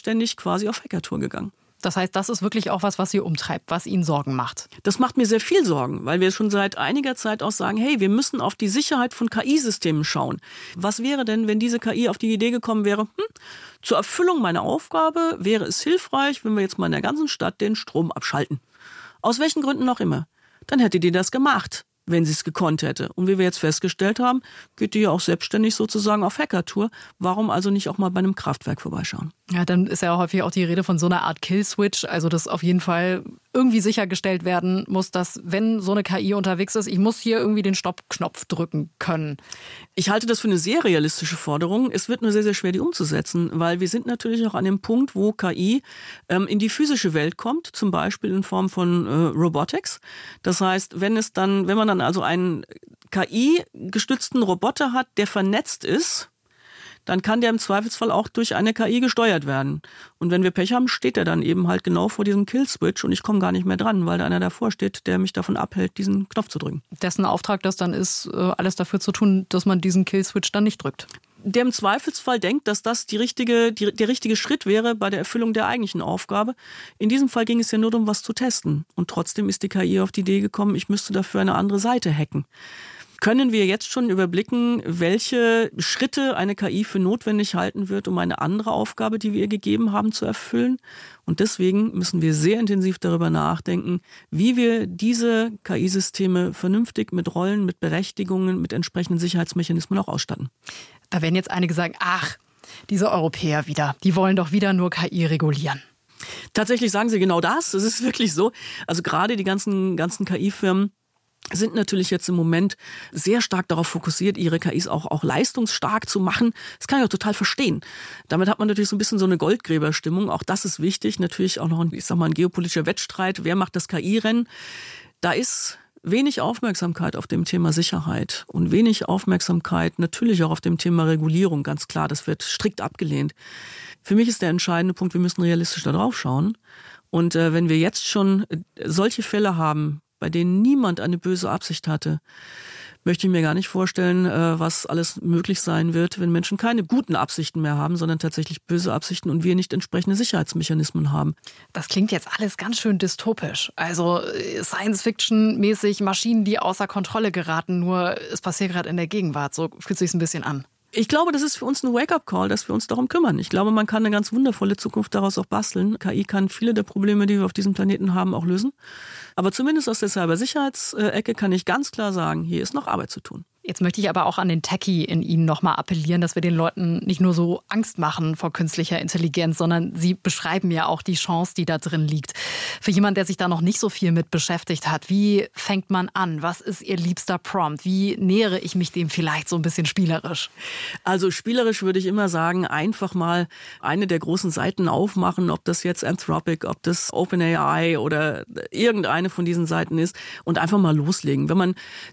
selbstständig quasi auf Hackertour gegangen. Das heißt, das ist wirklich auch was Sie umtreibt, was Ihnen Sorgen macht. Das macht mir sehr viel Sorgen, weil wir schon seit einiger Zeit auch sagen, hey, wir müssen auf die Sicherheit von KI-Systemen schauen. Was wäre denn, wenn diese KI auf die Idee gekommen wäre, zur Erfüllung meiner Aufgabe wäre es hilfreich, wenn wir jetzt mal in der ganzen Stadt den Strom abschalten. Aus welchen Gründen auch immer. Dann hätte die das gemacht, wenn sie es gekonnt hätte. Und wie wir jetzt festgestellt haben, geht die ja auch selbstständig sozusagen auf Hackertour. Warum also nicht auch mal bei einem Kraftwerk vorbeischauen? Ja, dann ist ja häufig auch die Rede von so einer Art Kill-Switch, also dass auf jeden Fall irgendwie sichergestellt werden muss, dass wenn so eine KI unterwegs ist, ich muss hier irgendwie den Stopp-Knopf drücken können. Ich halte das für eine sehr realistische Forderung. Es wird nur sehr, sehr schwer, die umzusetzen, weil wir sind natürlich auch an dem Punkt, wo KI in die physische Welt kommt, zum Beispiel in Form von Robotics. Das heißt, wenn man dann also einen KI-gestützten Roboter hat, der vernetzt ist, dann kann der im Zweifelsfall auch durch eine KI gesteuert werden. Und wenn wir Pech haben, steht er dann eben halt genau vor diesem Kill-Switch und ich komme gar nicht mehr dran, weil da einer davor steht, der mich davon abhält, diesen Knopf zu drücken. Dessen Auftrag das dann ist, alles dafür zu tun, dass man diesen Kill-Switch dann nicht drückt. Der im Zweifelsfall denkt, dass das der richtige Schritt wäre bei der Erfüllung der eigentlichen Aufgabe. In diesem Fall ging es ja nur darum, was zu testen. Und trotzdem ist die KI auf die Idee gekommen, ich müsste dafür eine andere Seite hacken. Können wir jetzt schon überblicken, welche Schritte eine KI für notwendig halten wird, um eine andere Aufgabe, die wir ihr gegeben haben, zu erfüllen? Und deswegen müssen wir sehr intensiv darüber nachdenken, wie wir diese KI-Systeme vernünftig mit Rollen, mit Berechtigungen, mit entsprechenden Sicherheitsmechanismen auch ausstatten. Da werden jetzt einige sagen, ach, diese Europäer wieder, die wollen doch wieder nur KI regulieren. Tatsächlich sagen sie genau das. Es ist wirklich so. Also gerade die ganzen KI-Firmen sind natürlich jetzt im Moment sehr stark darauf fokussiert, ihre KIs auch leistungsstark zu machen. Das kann ich auch total verstehen. Damit hat man natürlich so ein bisschen so eine Goldgräberstimmung. Auch das ist wichtig. Natürlich auch noch ein geopolitischer Wettstreit. Wer macht das KI-Rennen? Da ist wenig Aufmerksamkeit auf dem Thema Sicherheit und wenig Aufmerksamkeit natürlich auch auf dem Thema Regulierung. Ganz klar, das wird strikt abgelehnt. Für mich ist der entscheidende Punkt, wir müssen realistisch da drauf schauen. Und wenn wir jetzt schon solche Fälle haben, bei denen niemand eine böse Absicht hatte, möchte ich mir gar nicht vorstellen, was alles möglich sein wird, wenn Menschen keine guten Absichten mehr haben, sondern tatsächlich böse Absichten und wir nicht entsprechende Sicherheitsmechanismen haben. Das klingt jetzt alles ganz schön dystopisch. Also Science-Fiction-mäßig Maschinen, die außer Kontrolle geraten, nur es passiert gerade in der Gegenwart. So fühlt es sich ein bisschen an. Ich glaube, das ist für uns ein Wake-up-Call, dass wir uns darum kümmern. Ich glaube, man kann eine ganz wundervolle Zukunft daraus auch basteln. KI kann viele der Probleme, die wir auf diesem Planeten haben, auch lösen. Aber zumindest aus der Cybersicherheitsecke kann ich ganz klar sagen, hier ist noch Arbeit zu tun. Jetzt möchte ich aber auch an den Techie in Ihnen nochmal appellieren, dass wir den Leuten nicht nur so Angst machen vor künstlicher Intelligenz, sondern Sie beschreiben ja auch die Chance, die da drin liegt. Für jemanden, der sich da noch nicht so viel mit beschäftigt hat, wie fängt man an? Was ist Ihr liebster Prompt? Wie nähere ich mich dem vielleicht so ein bisschen spielerisch? Also spielerisch würde ich immer sagen, einfach mal eine der großen Seiten aufmachen, ob das jetzt Anthropic, ob das OpenAI oder irgendeine von diesen Seiten ist und einfach mal loslegen. Wenn man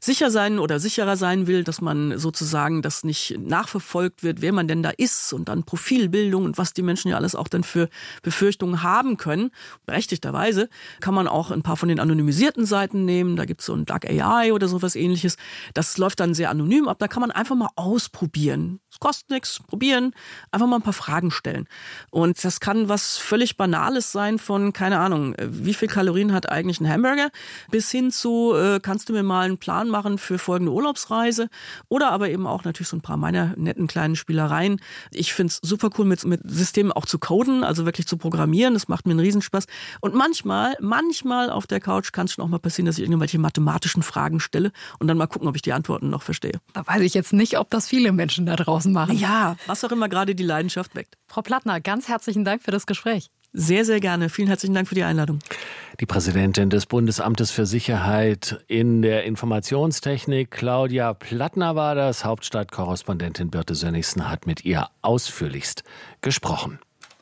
sicherer sein will, dass man sozusagen das nicht nachverfolgt wird, wer man denn da ist und dann Profilbildung und was die Menschen ja alles auch dann für Befürchtungen haben können. Berechtigterweise kann man auch ein paar von den anonymisierten Seiten nehmen. Da gibt es so ein Dark AI oder sowas Ähnliches. Das läuft dann sehr anonym ab. Da kann man einfach mal ausprobieren. Es kostet nichts, probieren, einfach mal ein paar Fragen stellen. Und das kann was völlig Banales sein von, keine Ahnung, wie viel Kalorien hat eigentlich ein Hamburger, bis hin zu, kannst du mir mal einen Plan machen für folgende Urlaubsreise oder aber eben auch natürlich so ein paar meiner netten kleinen Spielereien. Ich finde es super cool, mit Systemen auch zu coden, also wirklich zu programmieren. Das macht mir einen Riesenspaß. Und manchmal auf der Couch kann es schon auch mal passieren, dass ich irgendwelche mathematischen Fragen stelle und dann mal gucken, ob ich die Antworten noch verstehe. Da weiß ich jetzt nicht, ob das viele Menschen da draußen machen. Ja, was auch immer gerade die Leidenschaft weckt. Frau Plattner, ganz herzlichen Dank für das Gespräch. Sehr, sehr gerne. Vielen herzlichen Dank für die Einladung. Die Präsidentin des Bundesamtes für Sicherheit in der Informationstechnik, Claudia Plattner, war das. Hauptstadtkorrespondentin Birte Sönnigsen hat mit ihr ausführlichst gesprochen.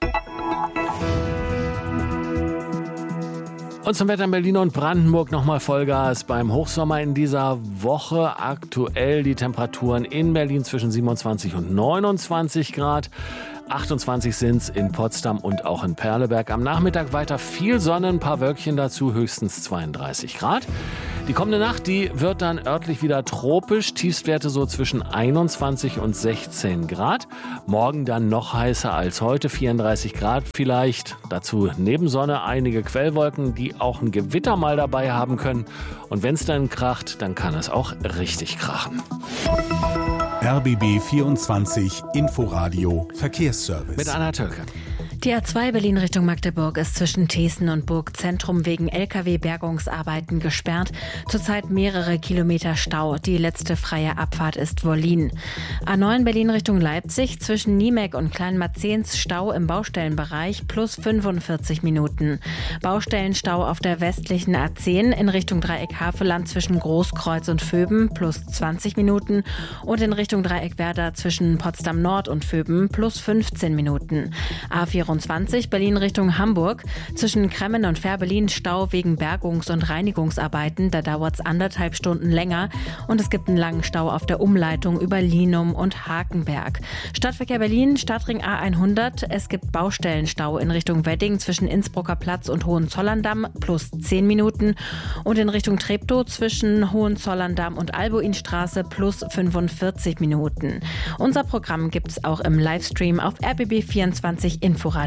Und zum Wetter in Berlin und Brandenburg nochmal Vollgas beim Hochsommer in dieser Woche. Aktuell die Temperaturen in Berlin zwischen 27 und 29 Grad. 28 sind es in Potsdam und auch in Perleberg. Am Nachmittag weiter viel Sonne, ein paar Wölkchen dazu, höchstens 32 Grad. Die kommende Nacht, die wird dann örtlich wieder tropisch. Tiefstwerte so zwischen 21 und 16 Grad. Morgen dann noch heißer als heute, 34 Grad vielleicht. Dazu neben Sonne einige Quellwolken, die auch ein Gewitter mal dabei haben können. Und wenn es dann kracht, dann kann es auch richtig krachen. RBB 24 Inforadio Verkehrsservice. Mit Anna Tölke. Die A2 Berlin Richtung Magdeburg ist zwischen Thesen und Burgzentrum wegen Lkw-Bergungsarbeiten gesperrt. Zurzeit mehrere Kilometer Stau. Die letzte freie Abfahrt ist Wollin. A9 Berlin Richtung Leipzig zwischen Niemek und Kleinmarzehns Stau im Baustellenbereich plus 45 Minuten. Baustellenstau auf der westlichen A10 in Richtung Dreieck Havelland zwischen Großkreuz und Vöben plus 20 Minuten und in Richtung Dreieck Werder zwischen Potsdam Nord und Vöben plus 15 Minuten. A24 Berlin Richtung Hamburg. Zwischen Kremmen und Fährberlin Stau wegen Bergungs- und Reinigungsarbeiten. Da dauert es 1,5 Stunden länger. Und es gibt einen langen Stau auf der Umleitung über Linum und Hakenberg. Stadtverkehr Berlin, Stadtring A100. Es gibt Baustellenstau in Richtung Wedding zwischen Innsbrucker Platz und Hohenzollern-Damm plus 10 Minuten. Und in Richtung Treptow zwischen Hohenzollern-Damm und Albuinstraße plus 45 Minuten. Unser Programm gibt es auch im Livestream auf rbb24inforadio.de.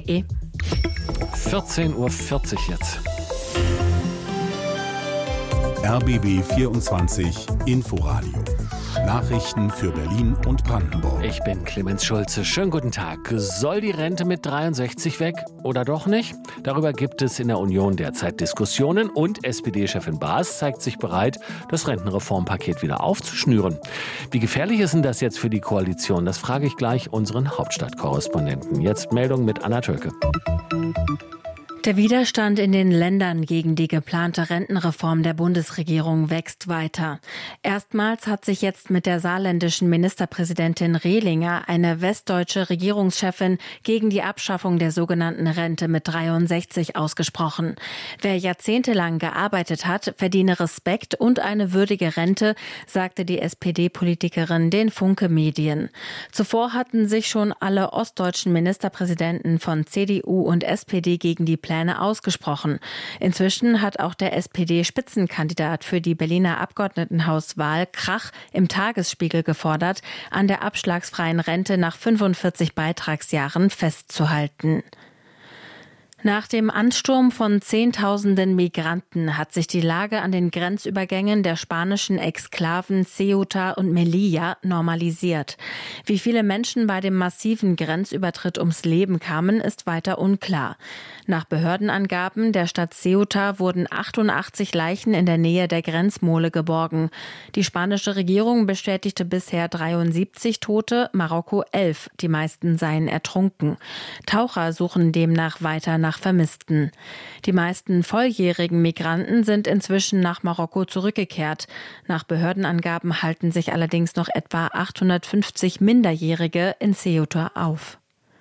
14:40 Uhr jetzt. RBB 24 Inforadio. Nachrichten für Berlin und Brandenburg. Ich bin Clemens Schulze. Schönen guten Tag. Soll die Rente mit 63 weg oder doch nicht? Darüber gibt es in der Union derzeit Diskussionen und SPD-Chefin Baas zeigt sich bereit, das Rentenreformpaket wieder aufzuschnüren. Wie gefährlich ist denn das jetzt für die Koalition? Das frage ich gleich unseren Hauptstadtkorrespondenten. Jetzt Meldung mit Anna Tölke. Der Widerstand in den Ländern gegen die geplante Rentenreform der Bundesregierung wächst weiter. Erstmals hat sich jetzt mit der saarländischen Ministerpräsidentin Rehlinger eine westdeutsche Regierungschefin gegen die Abschaffung der sogenannten Rente mit 63 ausgesprochen. Wer jahrzehntelang gearbeitet hat, verdiene Respekt und eine würdige Rente, sagte die SPD-Politikerin den Funke Medien. Zuvor hatten sich schon alle ostdeutschen Ministerpräsidenten von CDU und SPD gegen die Pläne ausgesprochen. Inzwischen hat auch der SPD-Spitzenkandidat für die Berliner Abgeordnetenhauswahl Krach im Tagesspiegel gefordert, an der abschlagsfreien Rente nach 45 Beitragsjahren festzuhalten. Nach dem Ansturm von Zehntausenden Migranten hat sich die Lage an den Grenzübergängen der spanischen Exklaven Ceuta und Melilla normalisiert. Wie viele Menschen bei dem massiven Grenzübertritt ums Leben kamen, ist weiter unklar. Nach Behördenangaben der Stadt Ceuta wurden 88 Leichen in der Nähe der Grenzmole geborgen. Die spanische Regierung bestätigte bisher 73 Tote, Marokko 11. Die meisten seien ertrunken. Taucher suchen demnach weiter nach Vermissten. Die meisten volljährigen Migranten sind inzwischen nach Marokko zurückgekehrt. Nach Behördenangaben halten sich allerdings noch etwa 850 Minderjährige in Ceuta auf.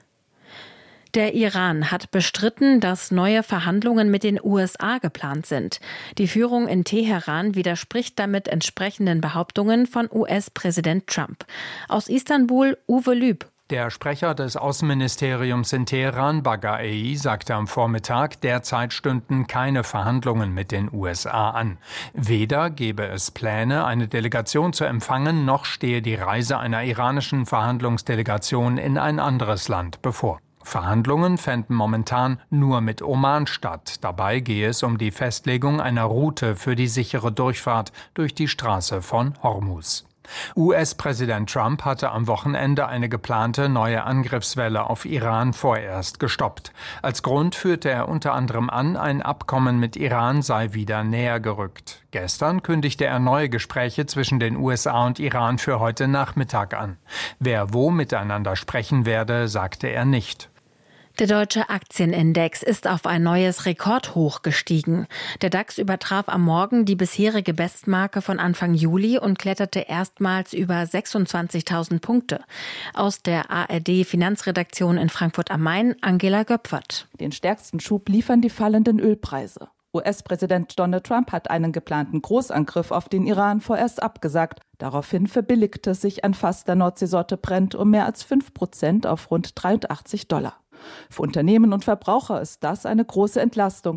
Der Iran hat bestritten, dass neue Verhandlungen mit den USA geplant sind. Die Führung in Teheran widerspricht damit entsprechenden Behauptungen von US-Präsident Trump. Aus Istanbul Uwe Lüb. Der Sprecher des Außenministeriums in Teheran, Baghai, sagte am Vormittag, derzeit stünden keine Verhandlungen mit den USA an. Weder gebe es Pläne, eine Delegation zu empfangen, noch stehe die Reise einer iranischen Verhandlungsdelegation in ein anderes Land bevor. Verhandlungen fänden momentan nur mit Oman statt. Dabei gehe es um die Festlegung einer Route für die sichere Durchfahrt durch die Straße von Hormuz. US-Präsident Trump hatte am Wochenende eine geplante neue Angriffswelle auf Iran vorerst gestoppt. Als Grund führte er unter anderem an, ein Abkommen mit Iran sei wieder näher gerückt. Gestern kündigte er neue Gespräche zwischen den USA und Iran für heute Nachmittag an. Wer wo miteinander sprechen werde, sagte er nicht. Der deutsche Aktienindex ist auf ein neues Rekordhoch gestiegen. Der DAX übertraf am Morgen die bisherige Bestmarke von Anfang Juli und kletterte erstmals über 26.000 Punkte. Aus der ARD-Finanzredaktion in Frankfurt am Main, Angela Göpfert. Den stärksten Schub liefern die fallenden Ölpreise. US-Präsident Donald Trump hat einen geplanten Großangriff auf den Iran vorerst abgesagt. Daraufhin verbilligte sich ein Fass der Nordseesorte Brent um mehr als 5% auf rund $83. Für Unternehmen und Verbraucher ist das eine große Entlastung.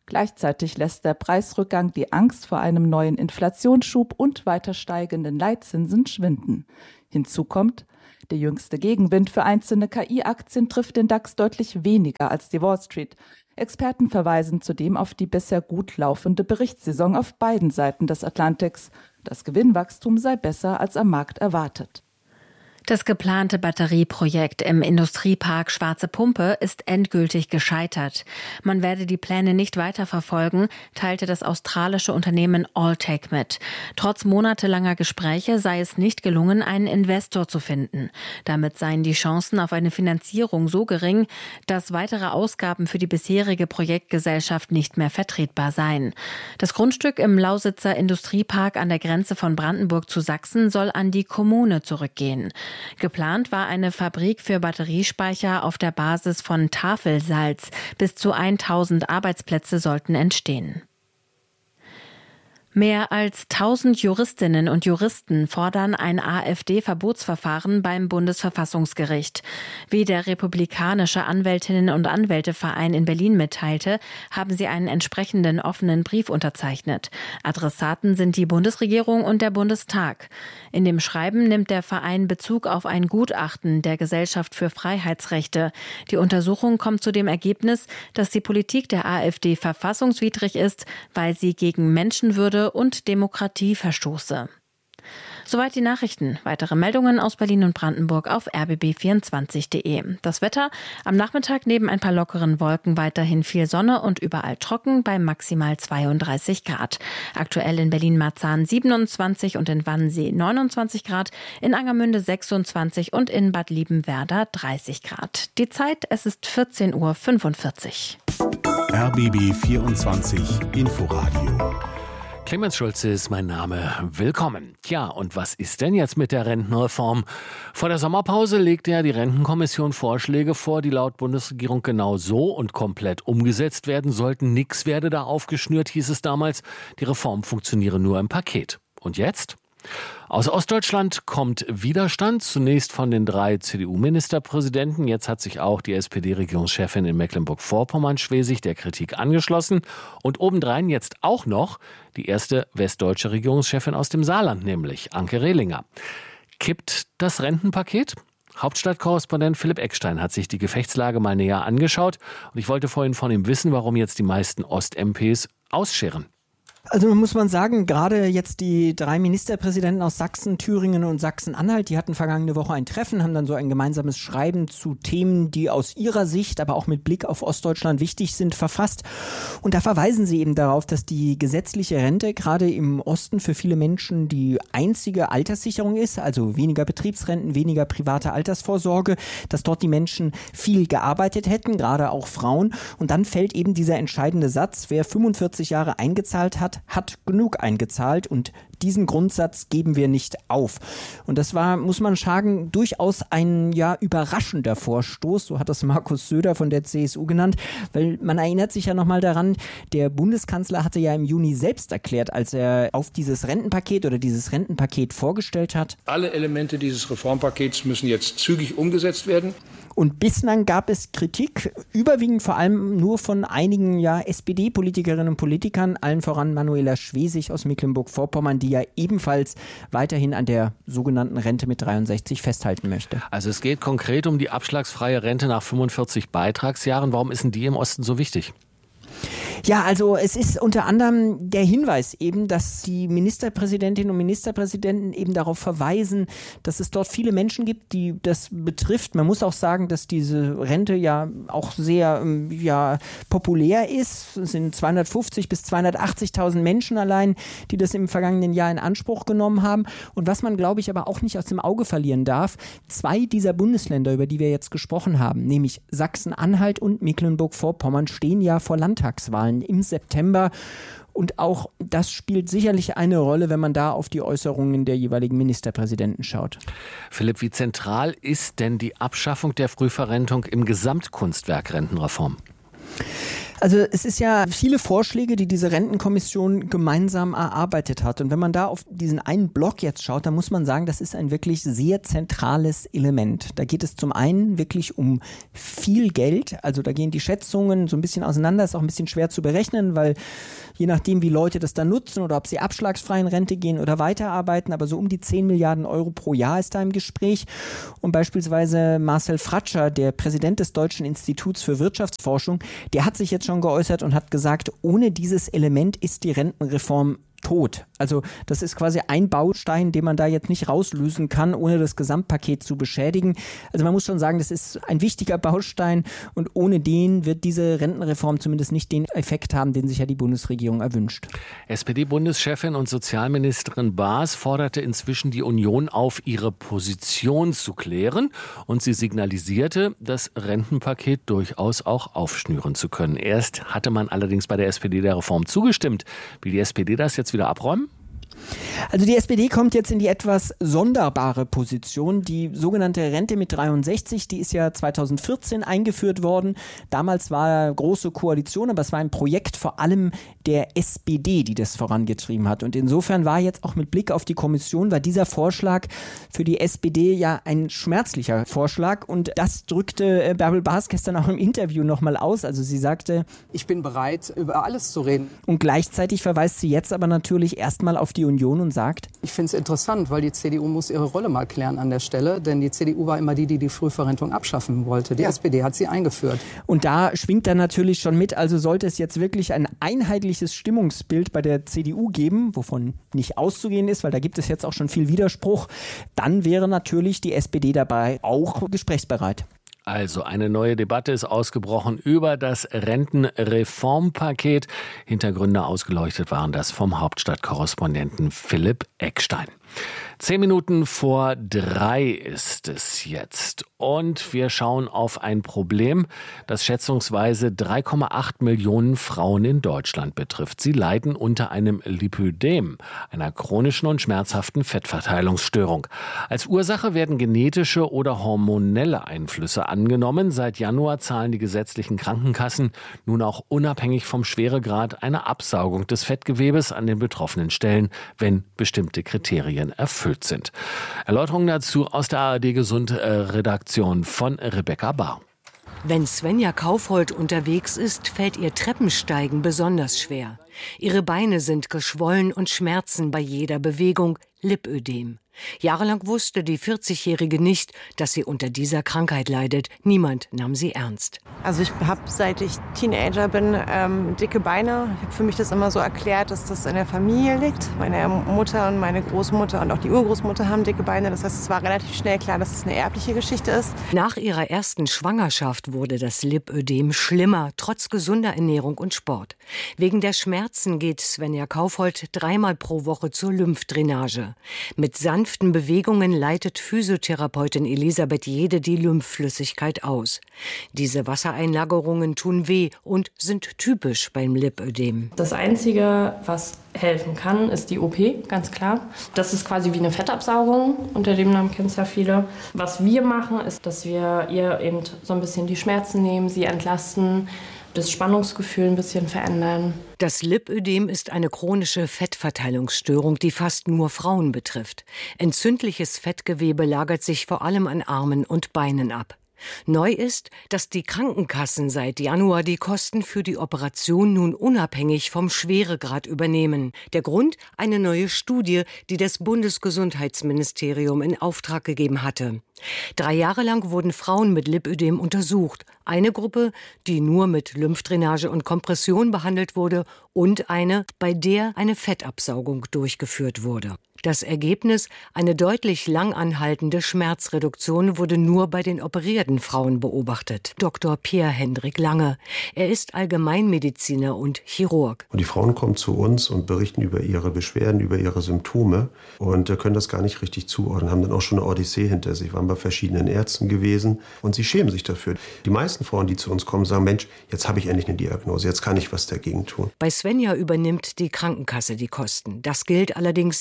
Gleichzeitig lässt der Preisrückgang die Angst vor einem neuen Inflationsschub und weiter steigenden Leitzinsen schwinden. Hinzu kommt, der jüngste Gegenwind für einzelne KI-Aktien trifft den DAX deutlich weniger als die Wall Street. Experten verweisen zudem auf die bisher gut laufende Berichtssaison auf beiden Seiten des Atlantiks. Das Gewinnwachstum sei besser als am Markt erwartet. Das geplante Batterieprojekt im Industriepark Schwarze Pumpe ist endgültig gescheitert. Man werde die Pläne nicht weiterverfolgen, teilte das australische Unternehmen Alltech mit. Trotz monatelanger Gespräche sei es nicht gelungen, einen Investor zu finden. Damit seien die Chancen auf eine Finanzierung so gering, dass weitere Ausgaben für die bisherige Projektgesellschaft nicht mehr vertretbar seien. Das Grundstück im Lausitzer Industriepark an der Grenze von Brandenburg zu Sachsen soll an die Kommune zurückgehen. Geplant war eine Fabrik für Batteriespeicher auf der Basis von Tafelsalz. Bis zu 1000 Arbeitsplätze sollten entstehen. Mehr als 1000 Juristinnen und Juristen fordern ein AfD-Verbotsverfahren beim Bundesverfassungsgericht. Wie der republikanische Anwältinnen- und Anwälteverein in Berlin mitteilte, haben sie einen entsprechenden offenen Brief unterzeichnet. Adressaten sind die Bundesregierung und der Bundestag. In dem Schreiben nimmt der Verein Bezug auf ein Gutachten der Gesellschaft für Freiheitsrechte. Die Untersuchung kommt zu dem Ergebnis, dass die Politik der AfD verfassungswidrig ist, weil sie gegen Menschenwürde und Demokratie verstoße. Soweit die Nachrichten. Weitere Meldungen aus Berlin und Brandenburg auf rbb24.de. Das Wetter: am Nachmittag neben ein paar lockeren Wolken weiterhin viel Sonne und überall trocken bei maximal 32 Grad. Aktuell in Berlin-Marzahn 27 und in Wannsee 29 Grad, in Angermünde 26 und in Bad Liebenwerda 30 Grad. Die Zeit: es ist 14:45 Uhr. RBB 24 Inforadio. Clemens Schulze ist mein Name. Willkommen. Tja, und was ist denn jetzt mit der Rentenreform? Vor der Sommerpause legte ja die Rentenkommission Vorschläge vor, die laut Bundesregierung genau so und komplett umgesetzt werden sollten. Nix werde da aufgeschnürt, hieß es damals. Die Reform funktioniere nur im Paket. Und jetzt? Aus Ostdeutschland kommt Widerstand, zunächst von den 3 CDU-Ministerpräsidenten. Jetzt hat sich auch die SPD-Regierungschefin in Mecklenburg-Vorpommern-Schwesig der Kritik angeschlossen. Und obendrein jetzt auch noch die erste westdeutsche Regierungschefin aus dem Saarland, nämlich Anke Rehlinger. Kippt das Rentenpaket? Hauptstadtkorrespondent Philipp Eckstein hat sich die Gefechtslage mal näher angeschaut. Und ich wollte vorhin von ihm wissen, warum jetzt die meisten Ost-MPs ausscheren. Also muss man sagen, gerade jetzt die 3 Ministerpräsidenten aus Sachsen, Thüringen und Sachsen-Anhalt, die hatten vergangene Woche ein Treffen, haben dann so ein gemeinsames Schreiben zu Themen, die aus ihrer Sicht, aber auch mit Blick auf Ostdeutschland wichtig sind, verfasst. Und da verweisen sie eben darauf, dass die gesetzliche Rente gerade im Osten für viele Menschen die einzige Alterssicherung ist, also weniger Betriebsrenten, weniger private Altersvorsorge, dass dort die Menschen viel gearbeitet hätten, gerade auch Frauen. Und dann fällt eben dieser entscheidende Satz: Wer 45 Jahre eingezahlt hat, hat genug eingezahlt, und diesen Grundsatz geben wir nicht auf. Und das war, muss man sagen, durchaus ein überraschender Vorstoß, so hat das Markus Söder von der CSU genannt, weil man erinnert sich ja nochmal daran, der Bundeskanzler hatte ja im Juni selbst erklärt, als er auf dieses Rentenpaket vorgestellt hat: Alle Elemente dieses Reformpakets müssen jetzt zügig umgesetzt werden. Und bislang gab es Kritik, überwiegend vor allem nur von einigen SPD-Politikerinnen und Politikern, allen voran Manuela Schwesig aus Mecklenburg-Vorpommern, die ja ebenfalls weiterhin an der sogenannten Rente mit 63 festhalten möchte. Also es geht konkret um die abschlagsfreie Rente nach 45 Beitragsjahren. Warum ist denn die im Osten so wichtig? Ja, also es ist unter anderem der Hinweis eben, dass die Ministerpräsidentinnen und Ministerpräsidenten eben darauf verweisen, dass es dort viele Menschen gibt, die das betrifft. Man muss auch sagen, dass diese Rente ja auch sehr populär ist. Es sind 250.000 bis 280.000 Menschen allein, die das im vergangenen Jahr in Anspruch genommen haben. Und was man, glaube ich, aber auch nicht aus dem Auge verlieren darf: 2 dieser Bundesländer, über die wir jetzt gesprochen haben, nämlich Sachsen-Anhalt und Mecklenburg-Vorpommern, stehen ja vor Landtagswahlen im September. Und auch das spielt sicherlich eine Rolle, wenn man da auf die Äußerungen der jeweiligen Ministerpräsidenten schaut. Philipp, wie zentral ist denn die Abschaffung der Frühverrentung im Gesamtkunstwerk Rentenreform? Also es ist ja viele Vorschläge, die diese Rentenkommission gemeinsam erarbeitet hat. Und wenn man da auf diesen einen Block jetzt schaut, dann muss man sagen, das ist ein wirklich sehr zentrales Element. Da geht es zum einen wirklich um viel Geld. Also da gehen die Schätzungen so ein bisschen auseinander. Ist auch ein bisschen schwer zu berechnen, weil je nachdem, wie Leute das dann nutzen oder ob sie abschlagsfrei in Rente gehen oder weiterarbeiten, aber so um die 10 Milliarden Euro pro Jahr ist da im Gespräch. Und beispielsweise Marcel Fratscher, der Präsident des Deutschen Instituts für Wirtschaftsforschung, der hat sich jetzt schon geäußert und hat gesagt, ohne dieses Element ist die Rentenreform tot. Also das ist quasi ein Baustein, den man da jetzt nicht rauslösen kann, ohne das Gesamtpaket zu beschädigen. Also man muss schon sagen, das ist ein wichtiger Baustein und ohne den wird diese Rentenreform zumindest nicht den Effekt haben, den sich ja die Bundesregierung erwünscht. SPD-Bundeschefin und Sozialministerin Baas forderte inzwischen die Union auf, ihre Position zu klären und sie signalisierte, das Rentenpaket durchaus auch aufschnüren zu können. Erst hatte man allerdings bei der SPD der Reform zugestimmt. Will die SPD das jetzt wieder abräumen? Also die SPD kommt jetzt in die etwas sonderbare Position. Die sogenannte Rente mit 63, die ist ja 2014 eingeführt worden. Damals war eine große Koalition, aber es war ein Projekt vor allem der SPD, die das vorangetrieben hat. Und insofern war jetzt auch mit Blick auf die Kommission, war dieser Vorschlag für die SPD ja ein schmerzlicher Vorschlag. Und das drückte Bärbel Baas gestern auch im Interview nochmal aus. Also sie sagte, ich bin bereit, über alles zu reden. Und gleichzeitig verweist sie jetzt aber natürlich erstmal auf die Union und sagt, ich finde es interessant, weil die CDU muss ihre Rolle mal klären an der Stelle, denn die CDU war immer die Frühverrentung abschaffen wollte. Die SPD hat sie eingeführt. Und da schwingt dann natürlich schon mit, also sollte es jetzt wirklich ein einheitliches Stimmungsbild bei der CDU geben, wovon nicht auszugehen ist, weil da gibt es jetzt auch schon viel Widerspruch, dann wäre natürlich die SPD dabei auch gesprächsbereit. Also eine neue Debatte ist ausgebrochen über das Rentenreformpaket. Hintergründe ausgeleuchtet waren das vom Hauptstadtkorrespondenten Philipp Eckstein. 10 Minuten vor 3 ist es jetzt. Und wir schauen auf ein Problem, das schätzungsweise 3,8 Millionen Frauen in Deutschland betrifft. Sie leiden unter einem Lipödem, einer chronischen und schmerzhaften Fettverteilungsstörung. Als Ursache werden genetische oder hormonelle Einflüsse angenommen. Seit Januar zahlen die gesetzlichen Krankenkassen nun auch unabhängig vom Schweregrad eine Absaugung des Fettgewebes an den betroffenen Stellen, wenn bestimmte Kriterien erfüllt sind. Erläuterungen dazu aus der ARD-Gesund-Redaktion von Rebecca Bahr. Wenn Svenja Kaufhold unterwegs ist, fällt ihr Treppensteigen besonders schwer. Ihre Beine sind geschwollen und schmerzen bei jeder Bewegung, Lipödem. Jahrelang wusste die 40-Jährige nicht, dass sie unter dieser Krankheit leidet. Niemand nahm sie ernst. Also ich habe, seit ich Teenager bin, dicke Beine. Ich habe für mich das immer so erklärt, dass das in der Familie liegt. Meine Mutter und meine Großmutter und auch die Urgroßmutter haben dicke Beine. Das heißt, es war relativ schnell klar, dass es eine erbliche Geschichte ist. Nach ihrer ersten Schwangerschaft wurde das Lipödem schlimmer, trotz gesunder Ernährung und Sport. Wegen der Schmerzen geht Svenja Kaufhold 3-mal pro Woche zur Lymphdrainage. Mit sanften Bewegungen leitet Physiotherapeutin Elisabeth Jede die Lymphflüssigkeit aus. Diese Wassereinlagerungen tun weh und sind typisch beim Lipödem. Das Einzige, was helfen kann, ist die OP, ganz klar. Das ist quasi wie eine Fettabsaugung, unter dem Namen kennen es ja viele. Was wir machen, ist, dass wir ihr eben so ein bisschen die Schmerzen nehmen, sie entlasten, das Spannungsgefühl ein bisschen verändern. Das Lipödem ist eine chronische Fettverteilungsstörung, die fast nur Frauen betrifft. Entzündliches Fettgewebe lagert sich vor allem an Armen und Beinen ab. Neu ist, dass die Krankenkassen seit Januar die Kosten für die Operation nun unabhängig vom Schweregrad übernehmen. Der Grund? Eine neue Studie, die das Bundesgesundheitsministerium in Auftrag gegeben hatte. 3 Jahre lang wurden Frauen mit Lipödem untersucht. Eine Gruppe, die nur mit Lymphdrainage und Kompression behandelt wurde, und eine, bei der eine Fettabsaugung durchgeführt wurde. Das Ergebnis, eine deutlich lang anhaltende Schmerzreduktion, wurde nur bei den operierten Frauen beobachtet. Dr. Pierre-Hendrik Lange. Er ist Allgemeinmediziner und Chirurg. Und die Frauen kommen zu uns und berichten über ihre Beschwerden, über ihre Symptome und können das gar nicht richtig zuordnen, haben dann auch schon eine Odyssee hinter sich, waren bei verschiedenen Ärzten gewesen und sie schämen sich dafür. Die meisten Frauen, die zu uns kommen, sagen, Mensch, jetzt habe ich endlich eine Diagnose, jetzt kann ich was dagegen tun. Bei Svenja übernimmt die Krankenkasse die Kosten. Das gilt allerdings nicht für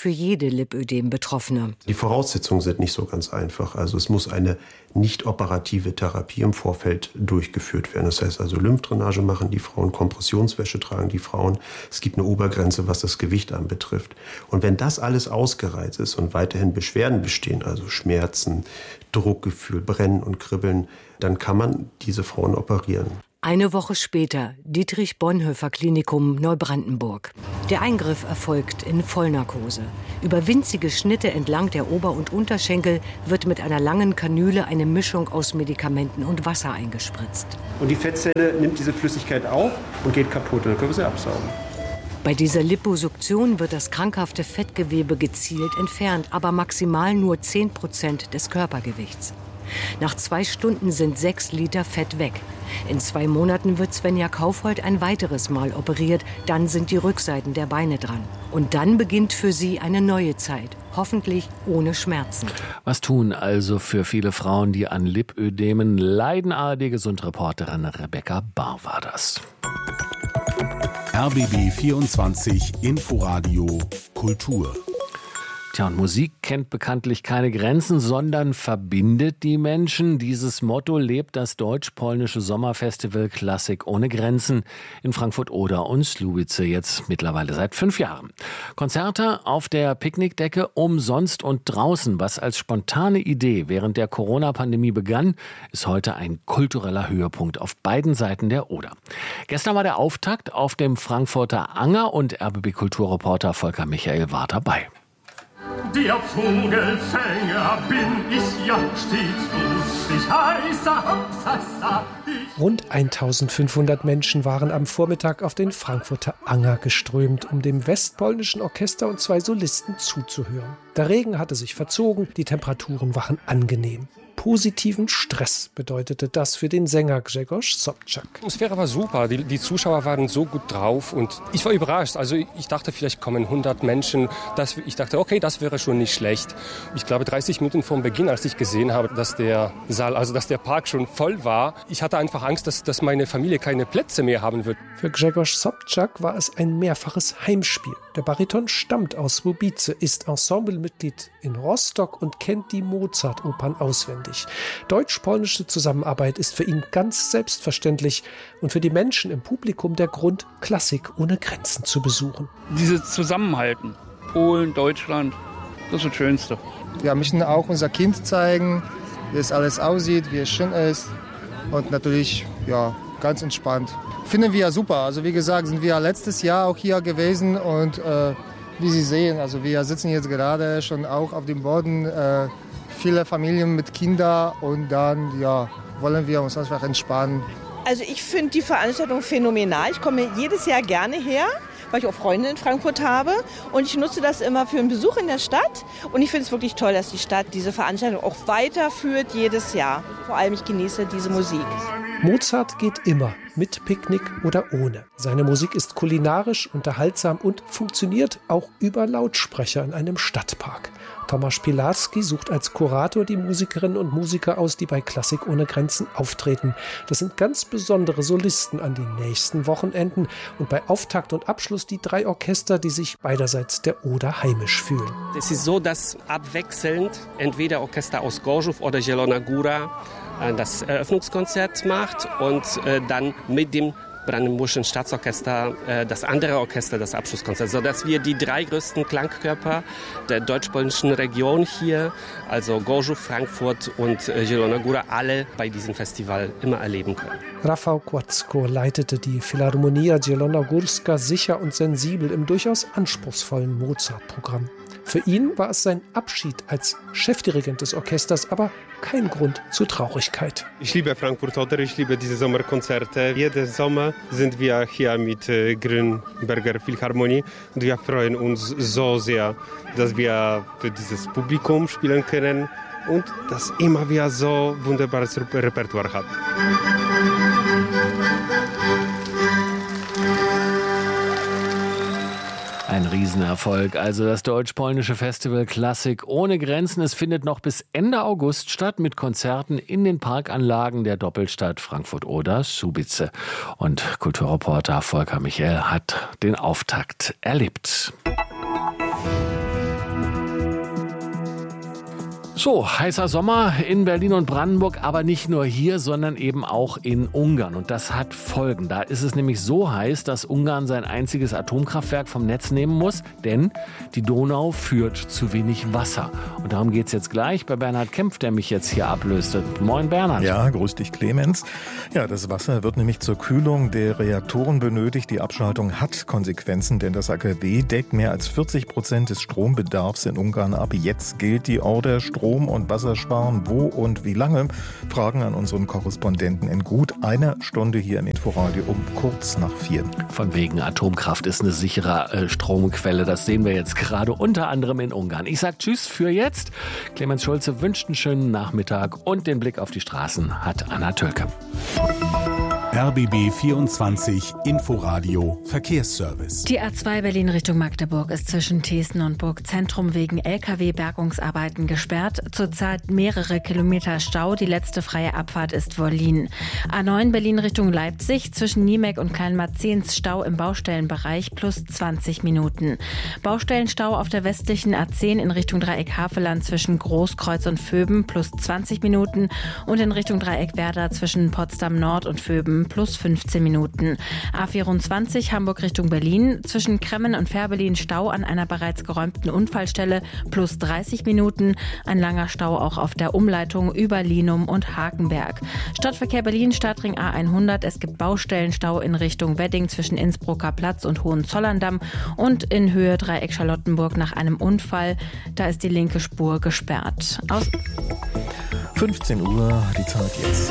für jede Lipödem-Betroffene. Die Voraussetzungen sind nicht so ganz einfach. Also es muss eine nicht operative Therapie im Vorfeld durchgeführt werden. Das heißt also Lymphdrainage machen die Frauen, Kompressionswäsche tragen die Frauen. Es gibt eine Obergrenze, was das Gewicht anbetrifft. Und wenn das alles ausgereizt ist und weiterhin Beschwerden bestehen, also Schmerzen, Druckgefühl, Brennen und Kribbeln, dann kann man diese Frauen operieren. Eine Woche später, Dietrich-Bonhoeffer-Klinikum Neubrandenburg. Der Eingriff erfolgt in Vollnarkose. Über winzige Schnitte entlang der Ober- und Unterschenkel wird mit einer langen Kanüle eine Mischung aus Medikamenten und Wasser eingespritzt. Und die Fettzelle nimmt diese Flüssigkeit auf und geht kaputt. Und dann können wir sie absaugen. Bei dieser Liposuktion wird das krankhafte Fettgewebe gezielt entfernt, aber maximal nur 10% des Körpergewichts. Nach 2 Stunden sind 6 Liter Fett weg. In 2 Monaten wird Svenja Kaufhold ein weiteres Mal operiert. Dann sind die Rückseiten der Beine dran. Und dann beginnt für sie eine neue Zeit. Hoffentlich ohne Schmerzen. Was tun also für viele Frauen, die an Lipödemen leiden? ARD-Gesundreporterin Rebecca Bahr war das. RBB 24 Inforadio Kultur. Tja, und Musik kennt bekanntlich keine Grenzen, sondern verbindet die Menschen. Dieses Motto lebt das deutsch-polnische Sommerfestival Klassik ohne Grenzen in Frankfurt-Oder und Słubice jetzt mittlerweile seit 5 Jahren. Konzerte auf der Picknickdecke umsonst und draußen. Was als spontane Idee während der Corona-Pandemie begann, ist heute ein kultureller Höhepunkt auf beiden Seiten der Oder. Gestern war der Auftakt auf dem Frankfurter Anger und RBB-Kulturreporter Volker Michael war dabei. Der Vogelfänger bin ich ja stets lustig, heißer Hopsasa. Rund 1500 Menschen waren am Vormittag auf den Frankfurter Anger geströmt, um dem westpolnischen Orchester und 2 Solisten zuzuhören. Der Regen hatte sich verzogen, die Temperaturen waren angenehm. Positiven Stress bedeutete das für den Sänger Grzegorz Sobczak. Die Atmosphäre war super, die Zuschauer waren so gut drauf und ich war überrascht. Also ich dachte, vielleicht kommen 100 Menschen. Ich dachte, okay, das wäre schon nicht schlecht. Ich glaube, 30 Minuten vor Beginn, als ich gesehen habe, dass der Saal, also dass der Park schon voll war, ich hatte einfach Angst, dass meine Familie keine Plätze mehr haben wird. Für Grzegorz Sobczak war es ein mehrfaches Heimspiel. Der Bariton stammt aus Słubice, ist Ensemblemitglied in Rostock und kennt die Mozart-Opern auswendig. Deutsch-polnische Zusammenarbeit ist für ihn ganz selbstverständlich und für die Menschen im Publikum der Grund, Klassik ohne Grenzen zu besuchen. Dieses Zusammenhalten, Polen, Deutschland, das ist das Schönste. Wir möchten auch unser Kind zeigen, wie es alles aussieht, wie es schön ist und natürlich ganz entspannt. Finden wir super. Also wie gesagt, sind wir letztes Jahr auch hier gewesen und wie Sie sehen, also wir sitzen jetzt gerade schon auch auf dem Boden, viele Familien mit Kindern und dann wollen wir uns einfach entspannen. Also ich finde die Veranstaltung phänomenal. Ich komme jedes Jahr gerne her, weil ich auch Freunde in Frankfurt habe und ich nutze das immer für einen Besuch in der Stadt und ich finde es wirklich toll, dass die Stadt diese Veranstaltung auch weiterführt jedes Jahr. Vor allem ich genieße diese Musik. Mozart geht immer, mit Picknick oder ohne. Seine Musik ist kulinarisch, unterhaltsam und funktioniert auch über Lautsprecher in einem Stadtpark. Tomasz Pilarski sucht als Kurator die Musikerinnen und Musiker aus, die bei Klassik ohne Grenzen auftreten. Das sind ganz besondere Solisten an den nächsten Wochenenden und bei Auftakt und Abschluss die 3 Orchester, die sich beiderseits der Oder heimisch fühlen. Es ist so, dass abwechselnd entweder Orchester aus Gorzów oder Zielona Góra das Eröffnungskonzert macht und dann mit dem Brandenburgischen Staatsorchester das andere Orchester das Abschlusskonzert, sodass wir die 3 größten Klangkörper der deutsch-polnischen Region hier, also Gorzów, Frankfurt und Zielona Góra, alle bei diesem Festival immer erleben können. Rafał Kładzko leitete die Philharmonia Zielonogórska sicher und sensibel im durchaus anspruchsvollen Mozart-Programm. Für ihn war es sein Abschied als Chefdirigent des Orchesters, aber kein Grund zur Traurigkeit. Ich liebe Frankfurt-Oder, ich liebe diese Sommerkonzerte. Jeden Sommer sind wir hier mit Grünberger Philharmonie und wir freuen uns so sehr, dass wir für dieses Publikum spielen können und dass immer wieder so wunderbares Repertoire hat. Ein Riesenerfolg, also das deutsch-polnische Festival Klassik ohne Grenzen. Es findet noch bis Ende August statt mit Konzerten in den Parkanlagen der Doppelstadt Frankfurt-Oder, Słubice. Und Kulturreporter Volker Michael hat den Auftakt erlebt. So, heißer Sommer in Berlin und Brandenburg, aber nicht nur hier, sondern eben auch in Ungarn. Und das hat Folgen. Da ist es nämlich so heiß, dass Ungarn sein einziges Atomkraftwerk vom Netz nehmen muss, denn die Donau führt zu wenig Wasser. Und darum geht es jetzt gleich bei Bernhard Kempf, der mich jetzt hier ablöst. Moin Bernhard. Ja, grüß dich Clemens. Ja, das Wasser wird nämlich zur Kühlung der Reaktoren benötigt. Die Abschaltung hat Konsequenzen, denn das AKW deckt mehr als 40% des Strombedarfs in Ungarn ab. Jetzt gilt die Order Strom und Wasser sparen. Wo und wie lange? Fragen an unseren Korrespondenten in gut einer Stunde hier im Inforadio um kurz nach 4. Von wegen Atomkraft ist eine sichere Stromquelle. Das sehen wir jetzt gerade unter anderem in Ungarn. Ich sage Tschüss für jetzt. Clemens Schulze wünscht einen schönen Nachmittag und den Blick auf die Straßen hat Anna Tölke. RBB 24 Inforadio Verkehrsservice. Die A2 Berlin Richtung Magdeburg ist zwischen Thesen und Burgzentrum wegen LKW-Bergungsarbeiten gesperrt. Zurzeit mehrere Kilometer Stau. Die letzte freie Abfahrt ist Wollin. A9 Berlin Richtung Leipzig zwischen Niemek und Kleinmarzens Stau im Baustellenbereich plus 20 Minuten. Baustellenstau auf der westlichen A10 in Richtung Dreieck Havelland zwischen Großkreuz und Vöben plus 20 Minuten und in Richtung Dreieck Werder zwischen Potsdam Nord und Vöben plus 15 Minuten. A24 Hamburg Richtung Berlin zwischen Kremmen und Fährberlin Stau an einer bereits geräumten Unfallstelle plus 30 Minuten. Ein langer Stau auch auf der Umleitung über Linum und Hakenberg. Stadtverkehr Berlin Stadtring A100. Es gibt Baustellenstau in Richtung Wedding zwischen Innsbrucker Platz und Hohenzollern-Damm und in Höhe Dreieck Charlottenburg nach einem Unfall. Da ist die linke Spur gesperrt. 15 Uhr, die Zeit jetzt.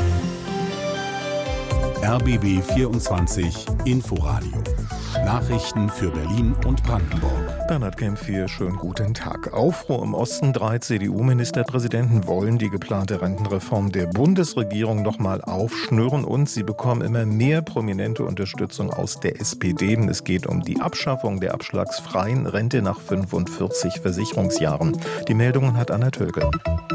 RBB 24 Inforadio. Nachrichten für Berlin und Brandenburg. Bernhard Kempf hier, schönen guten Tag. Aufruhr im Osten. 3 CDU-Ministerpräsidenten wollen die geplante Rentenreform der Bundesregierung nochmal aufschnüren und sie bekommen immer mehr prominente Unterstützung aus der SPD. Es geht um die Abschaffung der abschlagsfreien Rente nach 45 Versicherungsjahren. Die Meldungen hat Anna Tölke.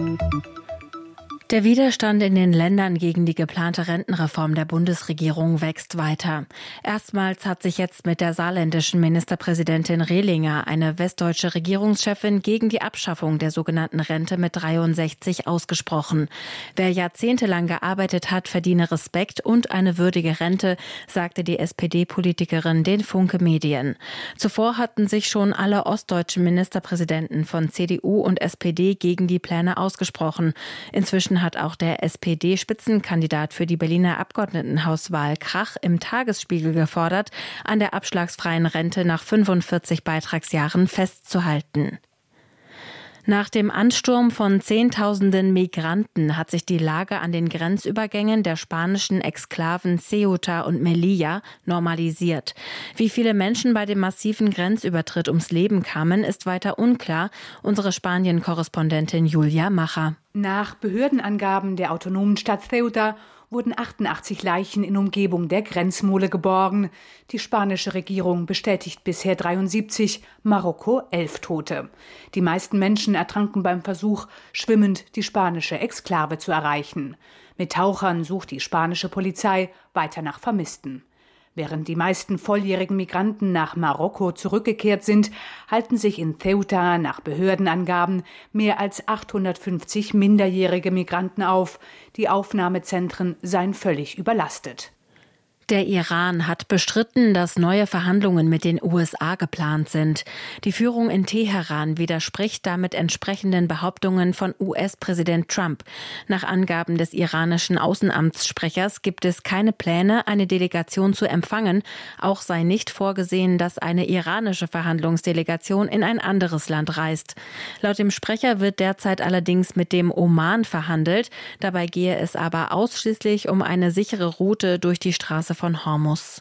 Der Widerstand in den Ländern gegen die geplante Rentenreform der Bundesregierung wächst weiter. Erstmals hat sich jetzt mit der saarländischen Ministerpräsidentin Rehlinger eine westdeutsche Regierungschefin gegen die Abschaffung der sogenannten Rente mit 63 ausgesprochen. Wer jahrzehntelang gearbeitet hat, verdiene Respekt und eine würdige Rente, sagte die SPD-Politikerin den Funke Medien. Zuvor hatten sich schon alle ostdeutschen Ministerpräsidenten von CDU und SPD gegen die Pläne ausgesprochen. Inzwischen hat auch der SPD-Spitzenkandidat für die Berliner Abgeordnetenhauswahl Krach im Tagesspiegel gefordert, an der abschlagsfreien Rente nach 45 Beitragsjahren festzuhalten. Nach dem Ansturm von Zehntausenden Migranten hat sich die Lage an den Grenzübergängen der spanischen Exklaven Ceuta und Melilla normalisiert. Wie viele Menschen bei dem massiven Grenzübertritt ums Leben kamen, ist weiter unklar. Unsere Spanien-Korrespondentin Julia Macher. Nach Behördenangaben der autonomen Stadt Ceuta wurden 88 Leichen in Umgebung der Grenzmole geborgen. Die spanische Regierung bestätigt bisher 73, Marokko 11 Tote. Die meisten Menschen ertranken beim Versuch, schwimmend die spanische Exklave zu erreichen. Mit Tauchern sucht die spanische Polizei weiter nach Vermissten. Während die meisten volljährigen Migranten nach Marokko zurückgekehrt sind, halten sich in Ceuta nach Behördenangaben mehr als 850 minderjährige Migranten auf. Die Aufnahmezentren seien völlig überlastet. Der Iran hat bestritten, dass neue Verhandlungen mit den USA geplant sind. Die Führung in Teheran widerspricht damit entsprechenden Behauptungen von US-Präsident Trump. Nach Angaben des iranischen Außenamtssprechers gibt es keine Pläne, eine Delegation zu empfangen. Auch sei nicht vorgesehen, dass eine iranische Verhandlungsdelegation in ein anderes Land reist. Laut dem Sprecher wird derzeit allerdings mit dem Oman verhandelt. Dabei gehe es aber ausschließlich um eine sichere Route durch die Straße von Hormuz.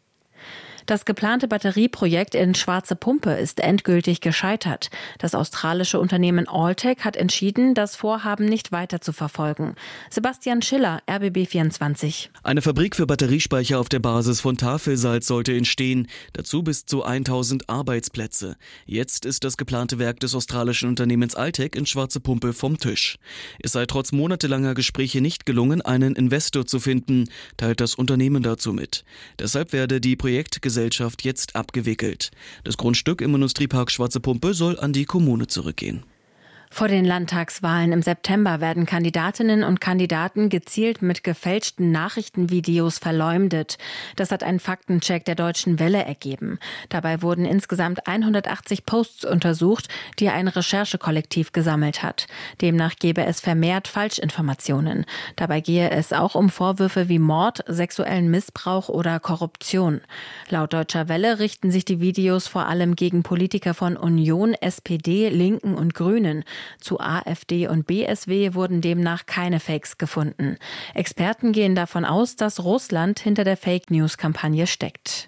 Das geplante Batterieprojekt in Schwarze Pumpe ist endgültig gescheitert. Das australische Unternehmen Alltech hat entschieden, das Vorhaben nicht weiter zu verfolgen. Sebastian Schiller, RBB 24. Eine Fabrik für Batteriespeicher auf der Basis von Tafelsalz sollte entstehen. Dazu bis zu 1000 Arbeitsplätze. Jetzt ist das geplante Werk des australischen Unternehmens Alltech in Schwarze Pumpe vom Tisch. Es sei trotz monatelanger Gespräche nicht gelungen, einen Investor zu finden, teilt das Unternehmen dazu mit. Deshalb werde die Projektgesellschaft jetzt abgewickelt. Das Grundstück im Industriepark Schwarze Pumpe soll an die Kommune zurückgehen. Vor den Landtagswahlen im September werden Kandidatinnen und Kandidaten gezielt mit gefälschten Nachrichtenvideos verleumdet. Das hat ein Faktencheck der Deutschen Welle ergeben. Dabei wurden insgesamt 180 Posts untersucht, die ein Recherchekollektiv gesammelt hat. Demnach gebe es vermehrt Falschinformationen. Dabei gehe es auch um Vorwürfe wie Mord, sexuellen Missbrauch oder Korruption. Laut Deutscher Welle richten sich die Videos vor allem gegen Politiker von Union, SPD, Linken und Grünen. Zu AfD und BSW wurden demnach keine Fakes gefunden. Experten gehen davon aus, dass Russland hinter der Fake-News-Kampagne steckt.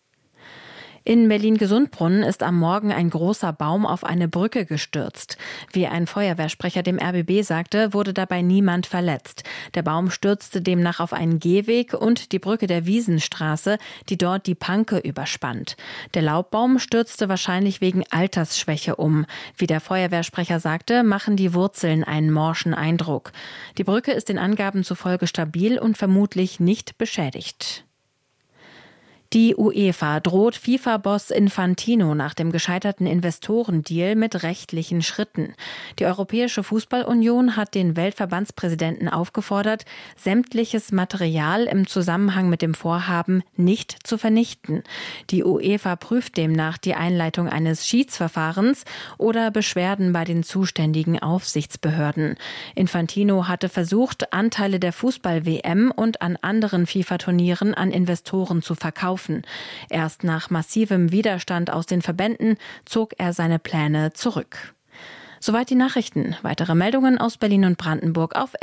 In Berlin-Gesundbrunnen ist am Morgen ein großer Baum auf eine Brücke gestürzt. Wie ein Feuerwehrsprecher dem RBB sagte, wurde dabei niemand verletzt. Der Baum stürzte demnach auf einen Gehweg und die Brücke der Wiesenstraße, die dort die Panke überspannt. Der Laubbaum stürzte wahrscheinlich wegen Altersschwäche um. Wie der Feuerwehrsprecher sagte, machen die Wurzeln einen morschen Eindruck. Die Brücke ist den Angaben zufolge stabil und vermutlich nicht beschädigt. Die UEFA droht FIFA-Boss Infantino nach dem gescheiterten Investorendeal mit rechtlichen Schritten. Die Europäische Fußballunion hat den Weltverbandspräsidenten aufgefordert, sämtliches Material im Zusammenhang mit dem Vorhaben nicht zu vernichten. Die UEFA prüft demnach die Einleitung eines Schiedsverfahrens oder Beschwerden bei den zuständigen Aufsichtsbehörden. Infantino hatte versucht, Anteile der Fußball-WM und an anderen FIFA-Turnieren an Investoren zu verkaufen. Erst nach massivem Widerstand aus den Verbänden zog er seine Pläne zurück. Soweit die Nachrichten. Weitere Meldungen aus Berlin und Brandenburg auf